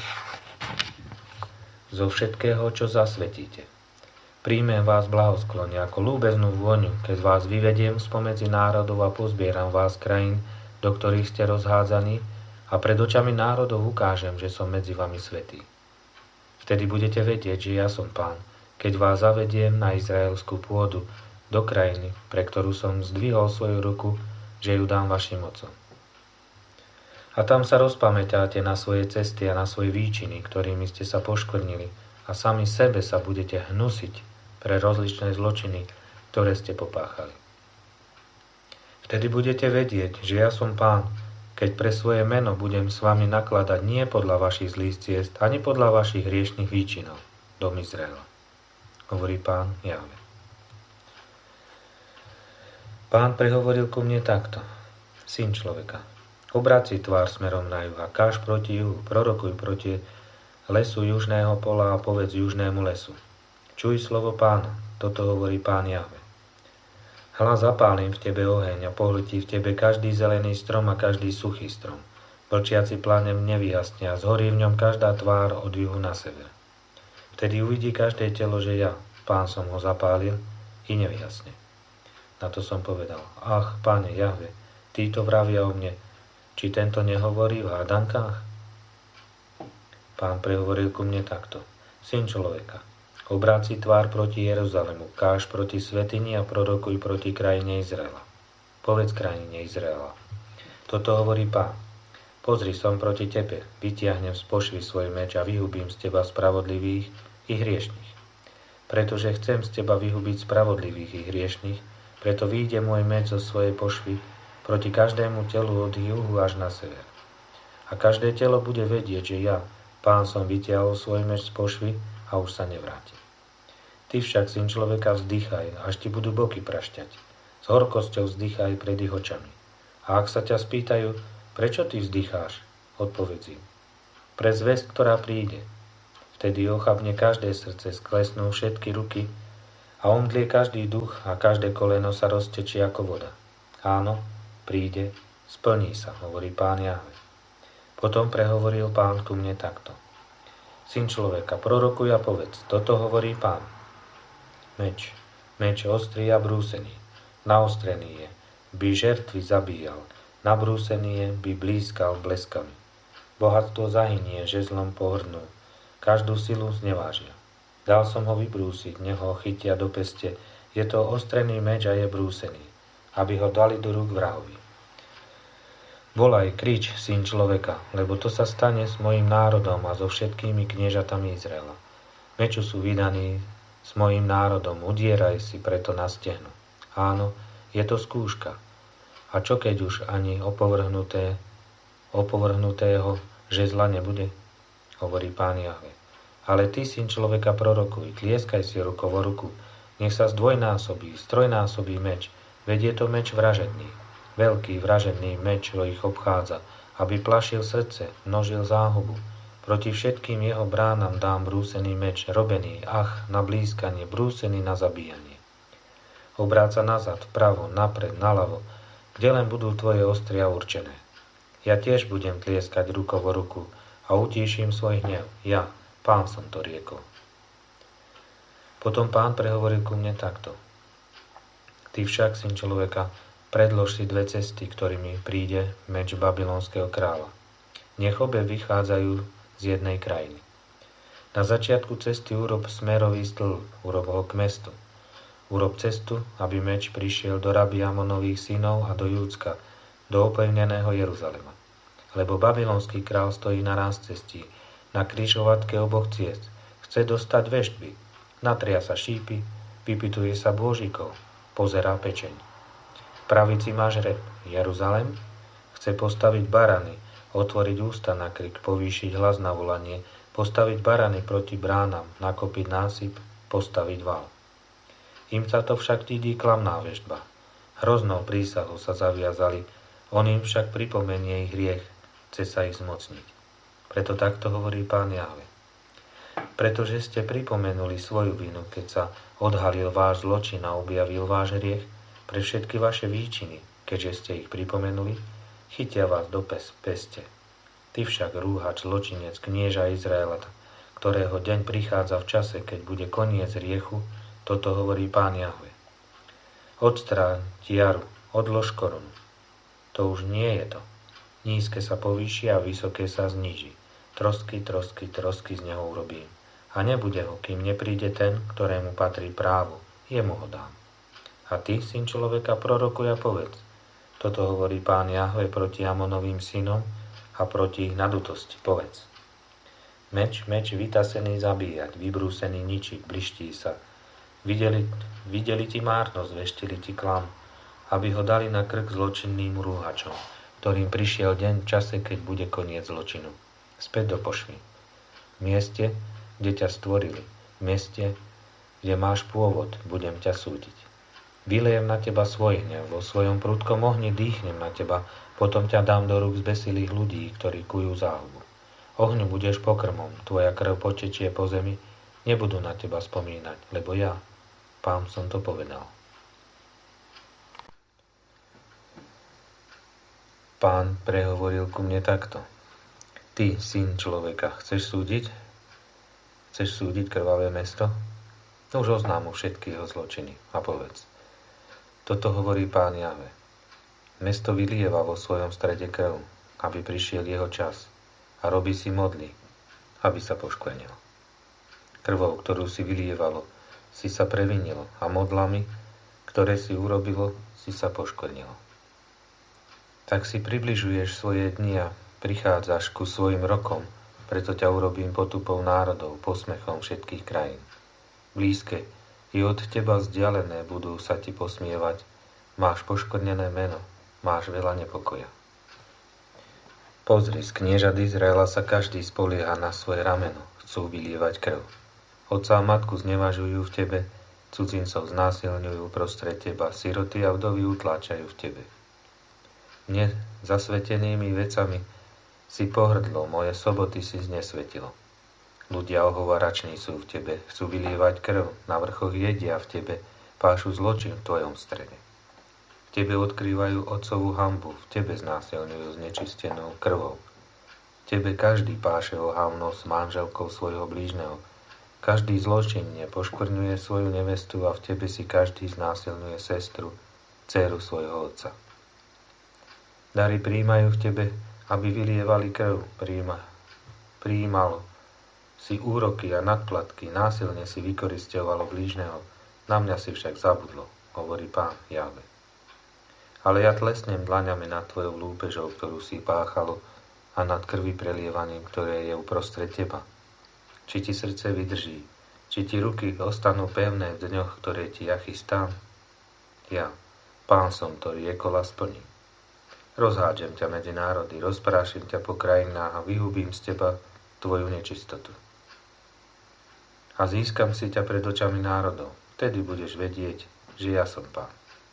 zo všetkého, čo zasvetíte. Príjmem vás blahosklone ako ľúbeznú vôňu, keď vás vyvediem spomedzi národov a pozbieram vás krajín, do ktorých ste rozhádzaní a pred očami národov ukážem, že som medzi vami svätý. Vtedy budete vedieť, že ja som Pán, keď vás zavediem na izraelskú pôdu, do krajiny, pre ktorú som zdvihol svoju ruku, že ju dám vašim otcom. A tam sa rozpamätáte na svoje cesty a na svoje výčiny, ktorými ste sa poškvrnili, a sami sebe sa budete hnusiť pre rozličné zločiny, ktoré ste popáchali. Vtedy budete vedieť, že ja som Pán, keď pre svoje meno budem s vami nakladať nie podľa vašich zlých ciest, ani podľa vašich hriešnych výčinov, dom Izraela, hovorí Pán Jahve. Pán prehovoril ku mne takto, syn človeka, obráť si tvár smerom na juh a káž proti juhu, prorokuj proti lesu južného pola a povedz južnému lesu. Čuj slovo Pána, toto hovorí Pán Jahve. Hľa zapálim v tebe oheň a pohltí v tebe každý zelený strom a každý suchý strom. Vlčiaci plánem nevyhasne a zhorí v ňom každá tvár od juhu na sever. Vtedy uvidí každé telo, že ja, Pán, som ho zapálil i nevyhasne. Na to som povedal, ach, Páne Jahve, títo vravia o mne, či tento nehovorí o hádankách? Pán prehovoril ku mne takto, syn človeka, obráť si tvár proti Jeruzalemu, káž proti svätyni a prorokuj proti krajine Izraela. Povedz krajine Izraela. Toto hovorí Pán. Pozri, som proti tebe, vytiahnem z pošvy svoj meč a vyhubím z teba spravodlivých i hriešných. Pretože chcem z teba vyhubiť spravodlivých i hriešných, preto vyjde môj meč zo svojej pošvy proti každému telu od juhu až na sever. A každé telo bude vedieť, že ja, Pán, som vytiahol svoj meč z pošvy a už sa nevráti. Ty však, syn človeka, vzdychaj, až ti budú boky prašťať. S horkosťou vzdychaj pred ich očami. A ak sa ťa spýtajú, prečo ty vzdycháš, odpovedz im. pre zvesť, ktorá príde. Vtedy ochabne každé srdce, sklesnú všetky ruky a omdlie každý duch a každé koleno sa roztečie ako voda. Áno, príde, splní sa, hovorí Pán Jahve. Potom prehovoril Pán ku mne takto. Syn človeka, prorokuj a povedz, toto hovorí Pán. Meč ostrý a brúsený, naostrený je, by žertvy zabíjal, nabrúsený je, by blízkal bleskami. Bohatstvo zahynie, žezlom pohrdnú, každú silu znevážia. Dal som ho vybrúsiť, nech ho chytia do peste, je to ostrený meč a je brúsený, aby ho dali do rúk vrahovi. Volaj, krič, syn človeka, lebo to sa stane s mojím národom a so všetkými kniežatami Izraela. Meču sú vydaní s mojím národom, udieraj si preto na stehno. Áno, je to skúška. A čo keď už ani opovrhnutého žezla nebude? Hovorí Pán Jahve. Ale ty, syn človeka, prorokuj, tlieskaj si rukou o ruku, nech sa strojnásobí meč, veď je to meč vražedný. Veľký vražedný meč ho ich obchádza, aby plašil srdce, množil záhubu. Proti všetkým jeho bránam dám brúsený meč, robený, na blízkanie, brúsený na zabíjanie. Obráca nazad, vpravo, napred, naľavo, kde len budú tvoje ostria určené. Ja tiež budem tlieskať rukou o ruku a utíšim svoj hnev. Ja, Pán som to riekol. Potom Pán prehovoril ku mne takto. Ty však, syn človeka, predlož si 2 cesty, ktorými príde meč babylonského kráľa. Nech obe vychádzajú z jednej krajiny. Na začiatku cesty urob smerový stĺp, urob ho k mestu. Urob cestu, aby meč prišiel do raby Amonových synov a do Júdska, do opevneného Jeruzalema. Lebo babylonský král stojí na ráz cestí, na križovatke oboch ciest. Chce dostať veštby, natria sa šípy, vypytuje sa bôžikov, pozerá pečeň. V pravici máš rep, Jeruzalem, chce postaviť barany, otvoriť ústa na krik, povýšiť hlas na volanie, postaviť barany proti bránam, nakopiť násyp, postaviť val. Im sa to však dídi klamná veštba. Hroznou prísahou sa zaviazali, on im však pripomenie ich hriech, chce sa ich zmocniť. Preto takto hovorí Pán Jahve. Pretože ste pripomenuli svoju vinu, keď sa odhalil váš zločin a objavil váš hriech, pre všetky vaše výčiny, keďže ste ich pripomenuli, chytia vás do peste. Ty však rúhač, zločinec, knieža Izraela, ktorého deň prichádza v čase, keď bude koniec riechu, toto hovorí Pán Jahve. Odstráň tiaru, odlož korunu. To už nie je to. Nízke sa povýši a vysoké sa zníži. Trosky z neho urobím. A nebude ho, kým nepríde ten, ktorému patrí právo. Jemu ho dám. A ty, syn človeka, prorokuj a povedz. Toto hovorí Pán Jahve proti Amonovým synom a proti ich nadutosti. Povedz. Meč vytasený zabíjať, vybrúsený ničiť, bliští sa. Videli ti márnosť, veštili ti klam, aby ho dali na krk zločinným rúhačom, ktorým prišiel deň v čase, keď bude koniec zločinu. Späť do pošvy. V mieste, kde ťa stvorili, v mieste, kde máš pôvod, budem ťa súdiť. Vylejem na teba svoj hnev, vo svojom prudkom ohni dýchnem na teba, potom ťa dám do rúk zbesilých ľudí, ktorí kujú záhubu. Ohňu budeš pokrmom, tvoja krv potečie po zemi, nebudú na teba spomínať, lebo ja, Pán som to povedal. Pán prehovoril ku mne takto. Ty, syn človeka, chceš súdiť? Chceš súdiť krvavé mesto? Už oznám mu všetky jeho zločiny a povedz. Toto hovorí Pán Jahve. Mesto vylieva vo svojom strede krv, aby prišiel jeho čas a robí si modly, aby sa poškvrnilo. Krvou, ktorú si vylievalo, si sa previnilo a modlami, ktoré si urobilo, si sa poškvrnilo. Tak si približuješ svoje dni a prichádzaš ku svojim rokom, preto ťa urobím potupou národov, posmechom všetkých krajín. Blízke i od teba vzdialené budú sa ti posmievať, máš poškvrnené meno, máš veľa nepokoja. Pozri, z kniežat Izraela sa každý spolieha na svoje rameno, chcú vylievať krv. Otca a matku znevažujú v tebe, cudzincov znásilňujú prostred teba, siroty a vdovy utláčajú v tebe. Mne zasvetenými vecami Si pohrdlo, moje soboty si znesvetilo. Ľudia ohovarační sú v tebe, chcú vylievať krv, na vrchoch jedia v tebe, pášu zločin v tvojom strede. V tebe odkrývajú otcovú hanbu, v tebe znásilňujú znečistenou krvou. V tebe každý páše ohavnosť s manželkou svojho blížneho. Každý zločinne poškvrňuje svoju nevestu a v tebe si každý znásilňuje sestru, dcéru svojho otca. Dary prijímajú v tebe, aby vylievali krv, prijímalo si úroky a nadplatky, násilne si vykorisťovalo blížneho, na mňa si však zabudlo, hovorí Pán Jahve. Ale ja tlesnem dlaňami nad tvojou lúpežou, ktorú si páchalo, a nad krvi prelievaním, ktoré je uprostred teba. Či ti srdce vydrží, či ti ruky ostanú pevné v dňoch, ktoré ti ja chystám? Ja, Pán som, ktorý ekola splní. Rozhádžem ťa medzi národy, rozprášim ťa po krajinách a vyhubím z teba tvoju nečistotu. A získam si ťa pred očami národov, vtedy budeš vedieť, že ja som Pán.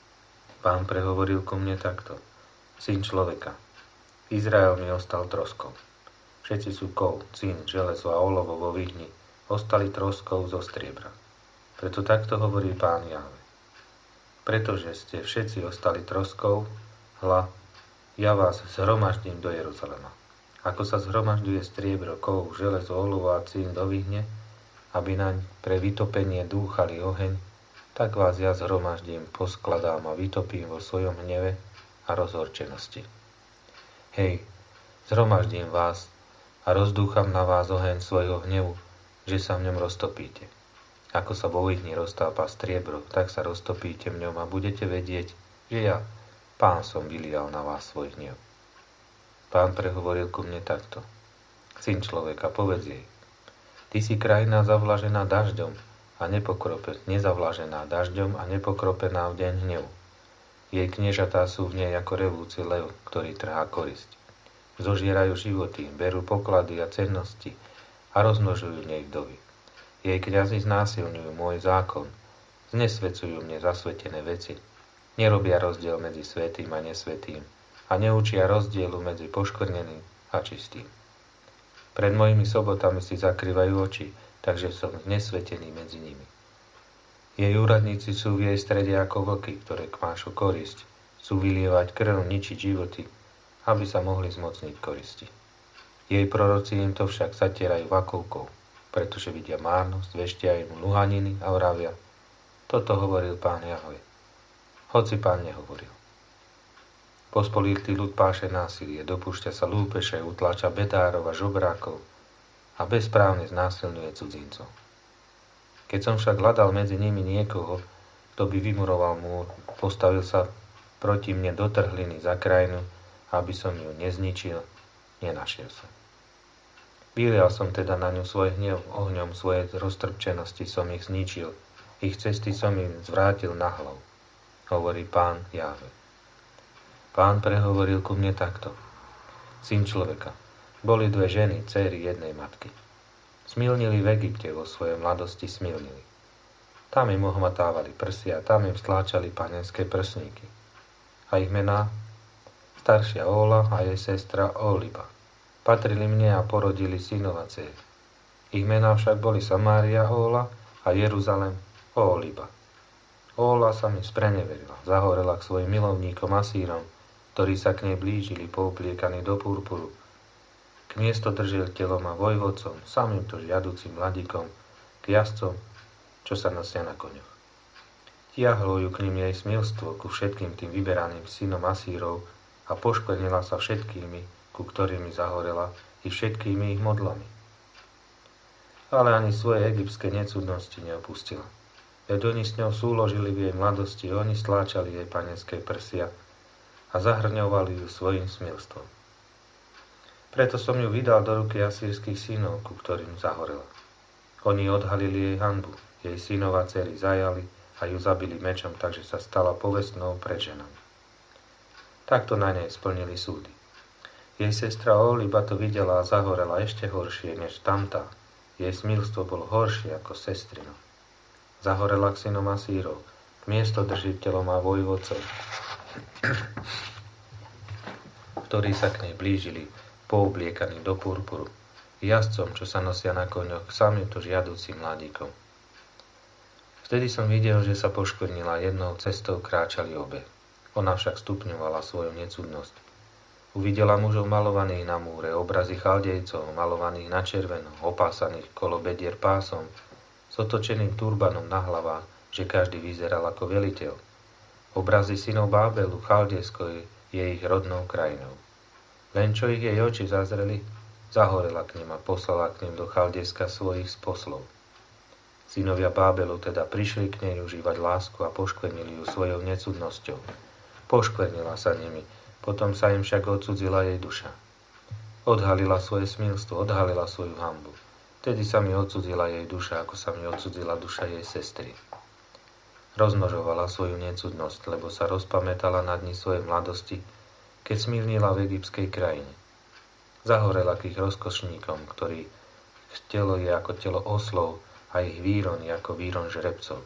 Pán prehovoril ku mne takto: Syn človeka, Izrael mi ostal troskou. Všetci sú kov, cín, železo a olovo vo vyhni, ostali troskou zo striebra. Preto takto hovorí Pán Jahve. Pretože ste všetci ostali troskou, hľa, ja vás zhromaždím do Jeruzalema. Ako sa zhromažďuje striebro, kov, železo, olovo a cín do vyhne, aby naň pre vytopenie dúchali oheň, tak vás ja zhromaždím, poskladám a vytopím vo svojom hneve a rozhorčenosti. Hej, zhromaždím vás a rozdúcham na vás oheň svojho hnevu, že sa v ňom roztopíte. Ako sa vo vyhni roztápa striebro, tak sa roztopíte v ňom a budete vedieť, že ja, Pán, som vylial na vás svoj hnev. Pán prehovoril ku mne takto: Syn človeka, povedz jej, ty si krajina zavlažená dažďom a nezavlažená dažďom a nepokropená v deň hnevu. Jej kniežatá sú v nej ako revúci lev, ktorý trhá korisť. Zožierajú životy, berú poklady a cennosti a rozmnožujú v nej vdovy. Jej kňazi znásilňujú môj zákon, znesvedcujú mne zasvetené veci, nerobia rozdiel medzi svätým a nesvätým a neučia rozdielu medzi poškvrneným a čistým. Pred mojimi sobotami si zakrývajú oči, takže som znesvetený medzi nimi. Jej úradníci sú v jej strede ako vlky, ktoré kmášu korisť, sú vylievať krv, ničiť životy, aby sa mohli zmocniť koristi. Jej proroci im to však zatierajú vakovkou, pretože vidia márnosť, veštia im luhaniny a vravia: Toto hovoril Pán Jahve. Hoci Pán nehovoril. Pospolitý ľud páše násilie, dopúšťa sa lúpeše, utláča bedárov a žobrákov a bezprávne znásilňuje cudzincov. Keď som však hľadal medzi nimi niekoho, kto by vymuroval múr, postavil sa proti mne do trhliny za krajinu, aby som ju nezničil, nenašiel som. Vylial som teda na ňu svoj hnev, ohňom svojej roztrpčenosti som ich zničil, ich cesty som im zvrátil na hlavu, hovorí Pán Jahve. Pán prehovoril ku mne takto: Syn človeka, boli dve ženy, dcéry jednej matky. Smilnili v Egypte, vo svojej mladosti smilnili. Tam im ohmatávali prsia, tam im stláčali panenské prsníky. A ich mená? Staršia Óla a jej sestra Óliba. Patrili mne a porodili synov a dcéry. Ich mená však boli Samária Óla a Jeruzalem Óliba. Óla sa mi spreneverila, zahorela k svojim milovníkom Asírom, ktorí sa k nej blížili, poupliekaní do purpuru, k miestodržiteľom a vojvodcom, samým to žiaducim mladíkom, k jazdcom, čo sa nosia na koňoch. Tiahlo ju k nim jej smilstvo ku všetkým tým vyberaným synom Asírov a poškvrnila sa všetkými, ku ktorými zahorela, i všetkými ich modlami. Ale ani svoje egyptské necudnosti neopustila. Veď oni s ňou súložili v jej mladosti, oni stláčali jej panenské prsia a zahrňovali ju svojim smilstvom. Preto som ju vydal do ruky asýrskych synov, ku ktorým zahorela. Oni odhalili jej hanbu, jej synov a dcery zajali a ju zabili mečom, takže sa stala povestnou pred ženami. Takto na nej splnili súdy. Jej sestra Óliba to videla a zahorela ešte horšie než tamtá. Jej smilstvo bolo horšie ako sestrino. Zahorela k synom Asírov, k miestodržiteľom a vojvodcom, ktorí sa k nej blížili, poobliekaných do purpuru, jazdcom, čo sa nosia na koňoch, samým to žiaducim mladíkom. Vtedy som videl, že sa poškvrnila, jednou cestou kráčali obe. Ona však stupňovala svoju necudnosť. Uvidela mužov malovaných na múre, obrazy chaldejcov, malovaných na červeno, opásaných kolo bedier pásom, s otočeným turbanom na hlavách, že každý vyzeral ako veliteľ. Obrazy synov Bábelu, Chaldejsko je ich rodnou krajinou. Len čo ich jej oči zazreli, zahorela k nim a poslala k nim do Chaldejska svojich poslov. Synovia Bábelu teda prišli k nej užívať lásku a poškvrnili ju svojou necudnosťou. Poškvrnila sa nimi, potom sa im však odcudzila jej duša. Odhalila svoje smilstvo, odhalila svoju hanbu. Vtedy sa mi odcudzila jej duša, ako sa mi odcudzila duša jej sestry. Rozmnožovala svoju necudnosť, lebo sa rozpamätala na dni svojej mladosti, keď smilnila v egyptskej krajine. Zahorela k ich rozkošníkom, ktorých telo je ako telo oslov, a ich výron je ako výron žrebcov.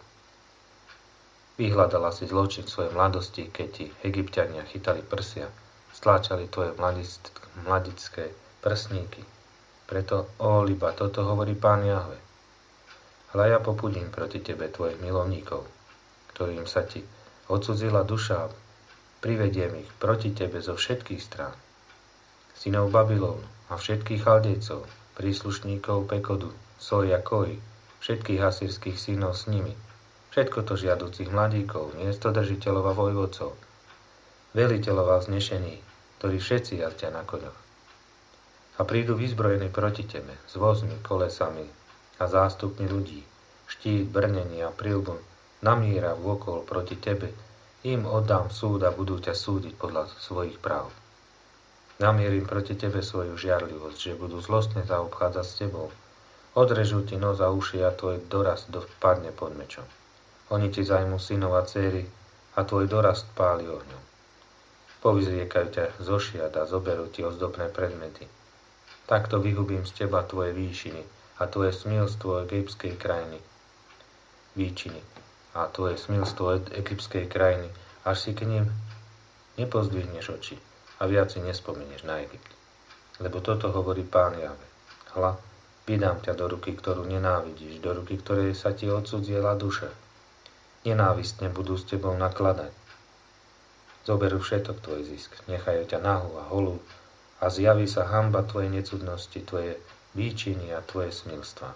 Vyhľadala si zločin svojej mladosti, keď ti Egypťania chytali prsia, stláčali tvoje mladické prsníky. Preto, Oholiba, toto hovorí Pán Jahve. Hľa ja popudím proti tebe tvojich milovníkov, ktorým sa ti odcudzila duša, privediem ich proti tebe zo všetkých strán. Synov Babylonu a všetkých Chaldejcov, príslušníkov Pekodu, Soja, Koi, všetkých asýrskych synov s nimi, všetko to žiaducich mladíkov, miestodržiteľov a vojvodcov, veliteľov a vznešení, ktorí všetci jazdia na koňoch. A prídu vyzbrojení proti tebe, s vozmi, kolesami a zástupmi ľudí, štít, brnenie a prilbu, namíra vôkol proti tebe, im oddám súd a budú ťa súdiť podľa svojich práv. Namierim proti tebe svoju žiarlivosť, že budú zlostne zaobchádzať s tebou, odrežú ti nos a uši a tvoj dorast padne pod mečom. Oni ti zajmú synov a dcéry a tvoj dorast páli ohňom. Povyzriekajú ťa zo šiat a zoberú ti ozdobné predmety. Takto vyhubím z teba tvoje výšiny a tvoje smilstvo egyptskej krajiny. Výčiny a tvoje smilstvo egyptskej krajiny, až si k ním nepozdvihneš oči a viac si nespomenieš na Egypt. Lebo toto hovorí Pán Jahve. Hľa, vydám ťa do ruky, ktorú nenávidíš, do ruky, ktorej sa ti odcudziela duša. Nenávistne budú s tebou nakladať. Zoberú všetok tvoj zisk, nechajú ťa nahú a holú a zjaví sa hanba tvojej necudnosti, tvoje výčiny a tvoje smilstva.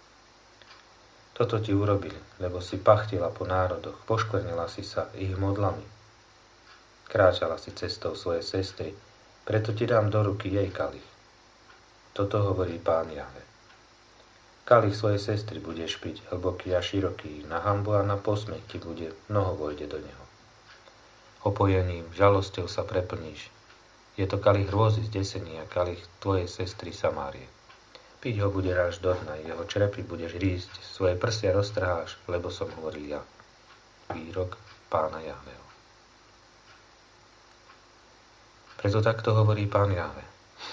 Toto ti urobili, lebo si pachtila po národoch, poškvrnila si sa ich modlami. Kráčala si cestou svojej sestry, preto ti dám do ruky jej kalich. Toto hovorí Pán Jahve. Kalich svojej sestry budeš piť, hlboký a široký, na hanbu a na posmech ti bude, mnoho vojde do neho. Opojením, žalosťou sa preplníš. Je to kalich hrôzy zdesení a kalich tvojej sestry Samárie. Piť ho bude až do dna, jeho črepy budeš rísť, svoje prsia roztrháš, lebo som hovoril ja. Výrok Pána Jahveho. Preto takto hovorí Pán Jahve.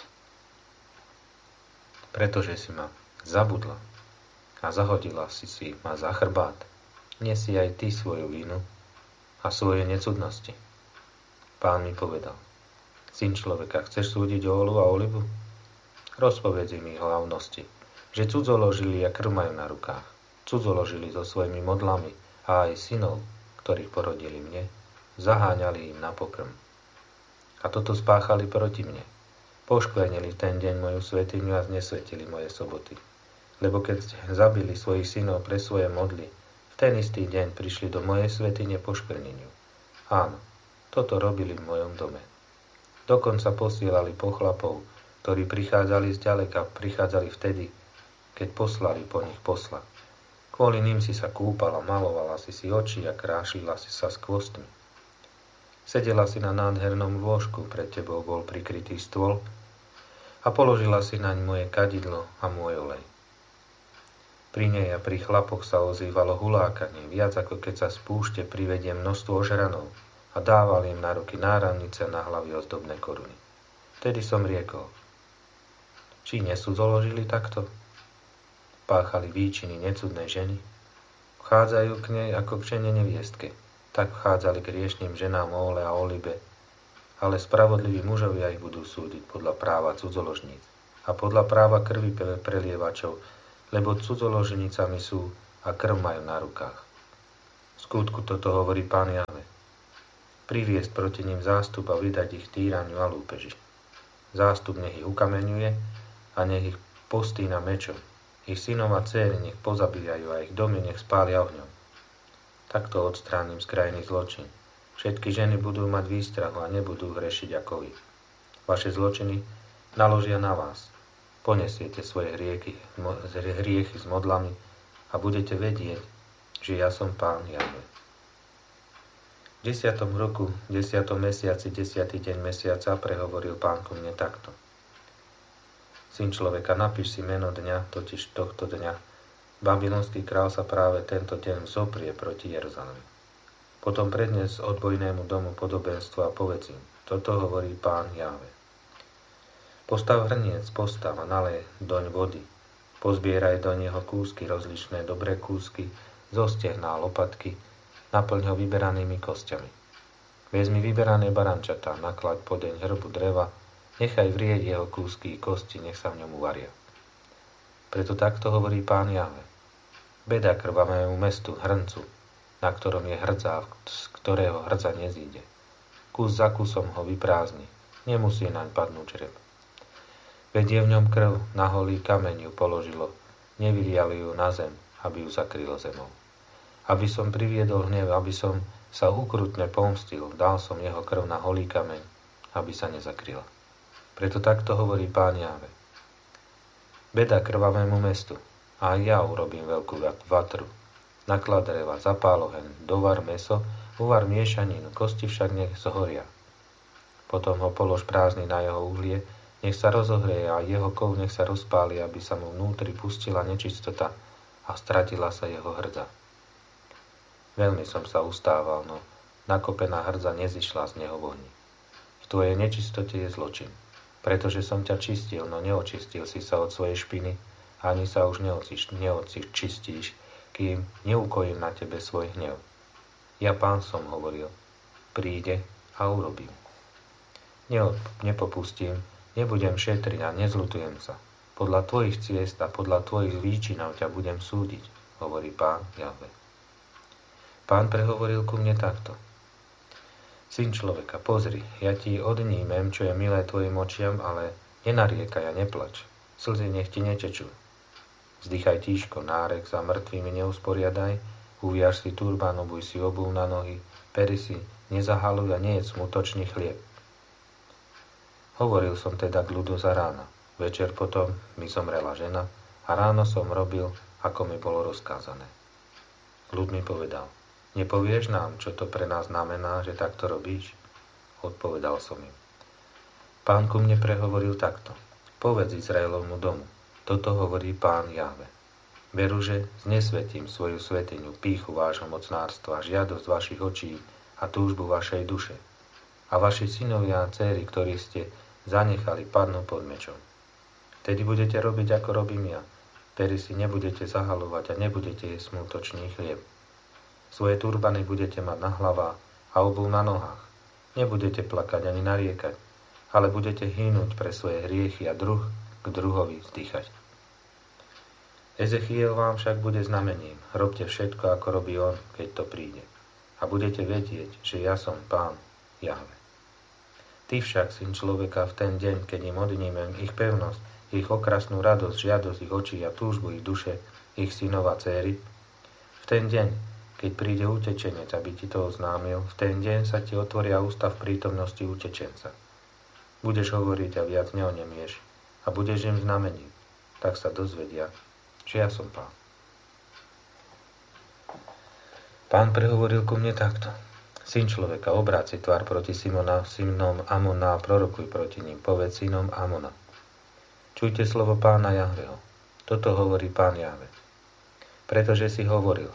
Pretože si ma zabudla a zahodila si ma za chrbát, nesi aj ty svoju vinu a svoje necudnosti. Pán mi povedal, syn človeka, chceš súdiť Oholu a Oholibu? Rozpovedz im ich hlavnosti, že cudzoložili a krv majú na rukách, cudzoložili so svojimi modlami a aj synov, ktorých porodili mne, zaháňali im na pokrm. A toto spáchali proti mne. Poškvernili v ten deň moju svätyňu a znesvetili moje soboty. Lebo keď zabili svojich synov pre svoje modly, v ten istý deň prišli do mojej svätyne poškvrneniu. Áno, toto robili v mojom dome. Dokonca posielali pochlapov, ktorí prichádzali zďaleka, prichádzali vtedy, keď poslali po nich posla. Kvôli ním si sa kúpala, malovala si oči a krášlila si sa s kvostmi. Sedela si na nádhernom lôžku, pred tebou bol prikrytý stôl a položila si naň moje kadidlo a môj olej. Pri nej a pri chlapoch sa ozývalo hulákanie, viac ako keď sa z púšte privedie množstvo ožranov a dával im na ruky náramnice a na hlavy ozdobné koruny. Vtedy som riekol, či nesudzoložili takto? Páchali výčiny necudnej ženy? Vchádzajú k nej ako k žene neviestke, tak vchádzali k hriešným ženám Ohole a Oholibe ale spravodliví mužovia ich budú súdiť podľa práva cudzoložníc a podľa práva krvi prelievačov, lebo cudzoložnicami sú a krv majú na rukách. V skutku toto hovorí Pán Jahve. Priviesť proti nim zástup a vydať ich týraniu a lúpeži. Zástup nech ich ukameňuje a nech ich postína mečom. Ich synov a dcéry nech pozabíjajú a ich domy nech spália ohňom. Takto odstránim z krajiny zločin. Všetky ženy budú mať výstrahu a nebudú hrešiť ako vy. Vaše zločiny naložia na vás. Ponesiete svoje hriechy s modlami a budete vedieť, že ja som Pán Jahve. V 10. roku, 10. mesiaci, 10. deň mesiaca prehovoril Pán ku mne takto. Syn človeka, napíš si meno dňa, totiž tohto dňa. Babylonský král sa práve tento deň vzoprie proti Jeruzalemu. Potom prednes odbojnému domu podobenstvo a povedz im, toto hovorí Pán Jahve. Postav hrniec, postav a nalej doň vody. Pozbieraj do neho kúsky rozličné, dobré kúsky, zo stehná lopatky, naplň ho vyberanými kostiami. Vezmi vyberané barančatá, naklaď podeň hrbu dreva, nechaj vrieť jeho kúsky i kosti, nech sa v ňom uvaria. Preto takto hovorí Pán Jahve. Beda krvavému mestu, hrncu, na ktorom je hrdza, z ktorého hrdza nezíde. Kus za kusom ho vyprázdni, nemusí naň padnúť žreb. Veď je v ňom krv, na holý kameň ju položilo, nevyliali ju na zem, aby ju zakrylo zemou. Aby som priviedol hnev, aby som sa ukrutne pomstil, dal som jeho krv na holý kameň, aby sa nezakryla. Preto takto hovorí Pán Jahve. Beda krvavému mestu, a ja urobím veľkú vatru. Naklad dreva, zapál oheň, dovar mäso, uvar miešaninu, kosti však nech zhoria. Potom ho polož prázdny na jeho uhlie, nech sa rozohreje a jeho kov nech sa rozpáli, aby sa mu vnútri pustila nečistota a stratila sa jeho hrdza. Veľmi som sa ustával, no nakopená hrdza nezišla z neho vohni. V tvojej nečistote je zločin, pretože som ťa čistil, no neočistil si sa od svojej špiny, ani sa už neočistíš, kým neukojím na tebe svoj hnev. Ja Pán som hovoril, príde a urobím. Nepopustím, nebudem šetriť a nezľutujem sa. Podľa tvojich ciest a podľa tvojich výčinov ťa budem súdiť, hovorí Pán Jahve. Pán prehovoril ku mne takto. Syn človeka, pozri, ja ti odnímem, čo je milé tvojim očiam, ale nenariekaj a neplač. Slzy nech ti netečú. Vzdychaj tížko, nárek za mŕtvými neusporiadaj, uviaž si turbán, obuj si obuv na nohy, pery si, nezahaluj a nejedz smutočný chlieb. Hovoril som teda k ľudu za rána. Večer potom mi zomrela žena a ráno som robil, ako mi bolo rozkázané. Ľud mi povedal, nepovieš nám, čo to pre nás znamená, že takto robíš? Odpovedal som im. Pán ku mne prehovoril takto. Povedz Izraelovmu domu. Toto hovorí Pán Jahve. Veru, že znesvetím svoju svetiňu, pýchu vášho mocnárstva, žiadosť vašich očí a túžbu vašej duše. A vaši synovia a dcéry, ktorí ste zanechali, padnú pod mečom. Vtedy budete robiť, ako robím ja. Pery si nebudete zahalovať a nebudete jesť smutočný chlieb. Svoje turbany budete mať na hlavách a obuv na nohách. Nebudete plakať ani nariekať, ale budete hynúť pre svoje hriechy a druh k druhovi vzdychať. Ezechiel vám však bude znamením. Robte všetko, ako robí on, keď to príde. A budete vedieť, že ja som Pán Jahve. Ty však, syn človeka, v ten deň, keď im odnímem ich pevnosť, ich okrasnú radosť, žiadosť ich očí a túžbu ich duše, ich synov a céry, v ten deň, keď príde utečenec, aby ti to oznámil, v ten deň sa ti otvoria ústa v prítomnosti utečenca. Budeš hovoriť a viac neonemieš a budeš im znamením. Tak sa dozvedia, že ja som Pán. Pán prehovoril ku mne takto. Syn človeka, obráť si tvár proti synom Amona a prorokuj proti ním. Povedz synom Amona. Čujte slovo Pána Jahveho. Toto hovorí Pán Jahve. Pretože si hovoril,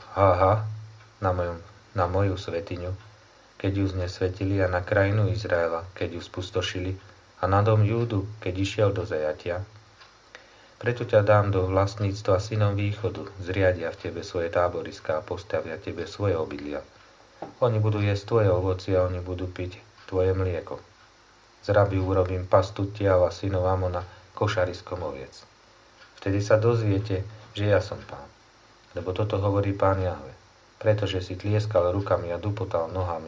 na moju svetiňu, keď ju znesvetili, a na krajinu Izraela, keď ju spustošili, a na dom Júdu, keď išiel do zajatia. Preto ťa dám do vlastníctva synom východu, zriadia v tebe svoje táboriská a postavia tebe svoje obydlia. Oni budú jesť tvoje ovocie a oni budú piť tvoje mlieko. z Raby urobím pastu Tiava synov Amona košariskom oviec. Vtedy sa dozviete, že ja som Pán. Lebo toto hovorí Pán Jahve. Pretože si tlieskal rukami a dupotal nohami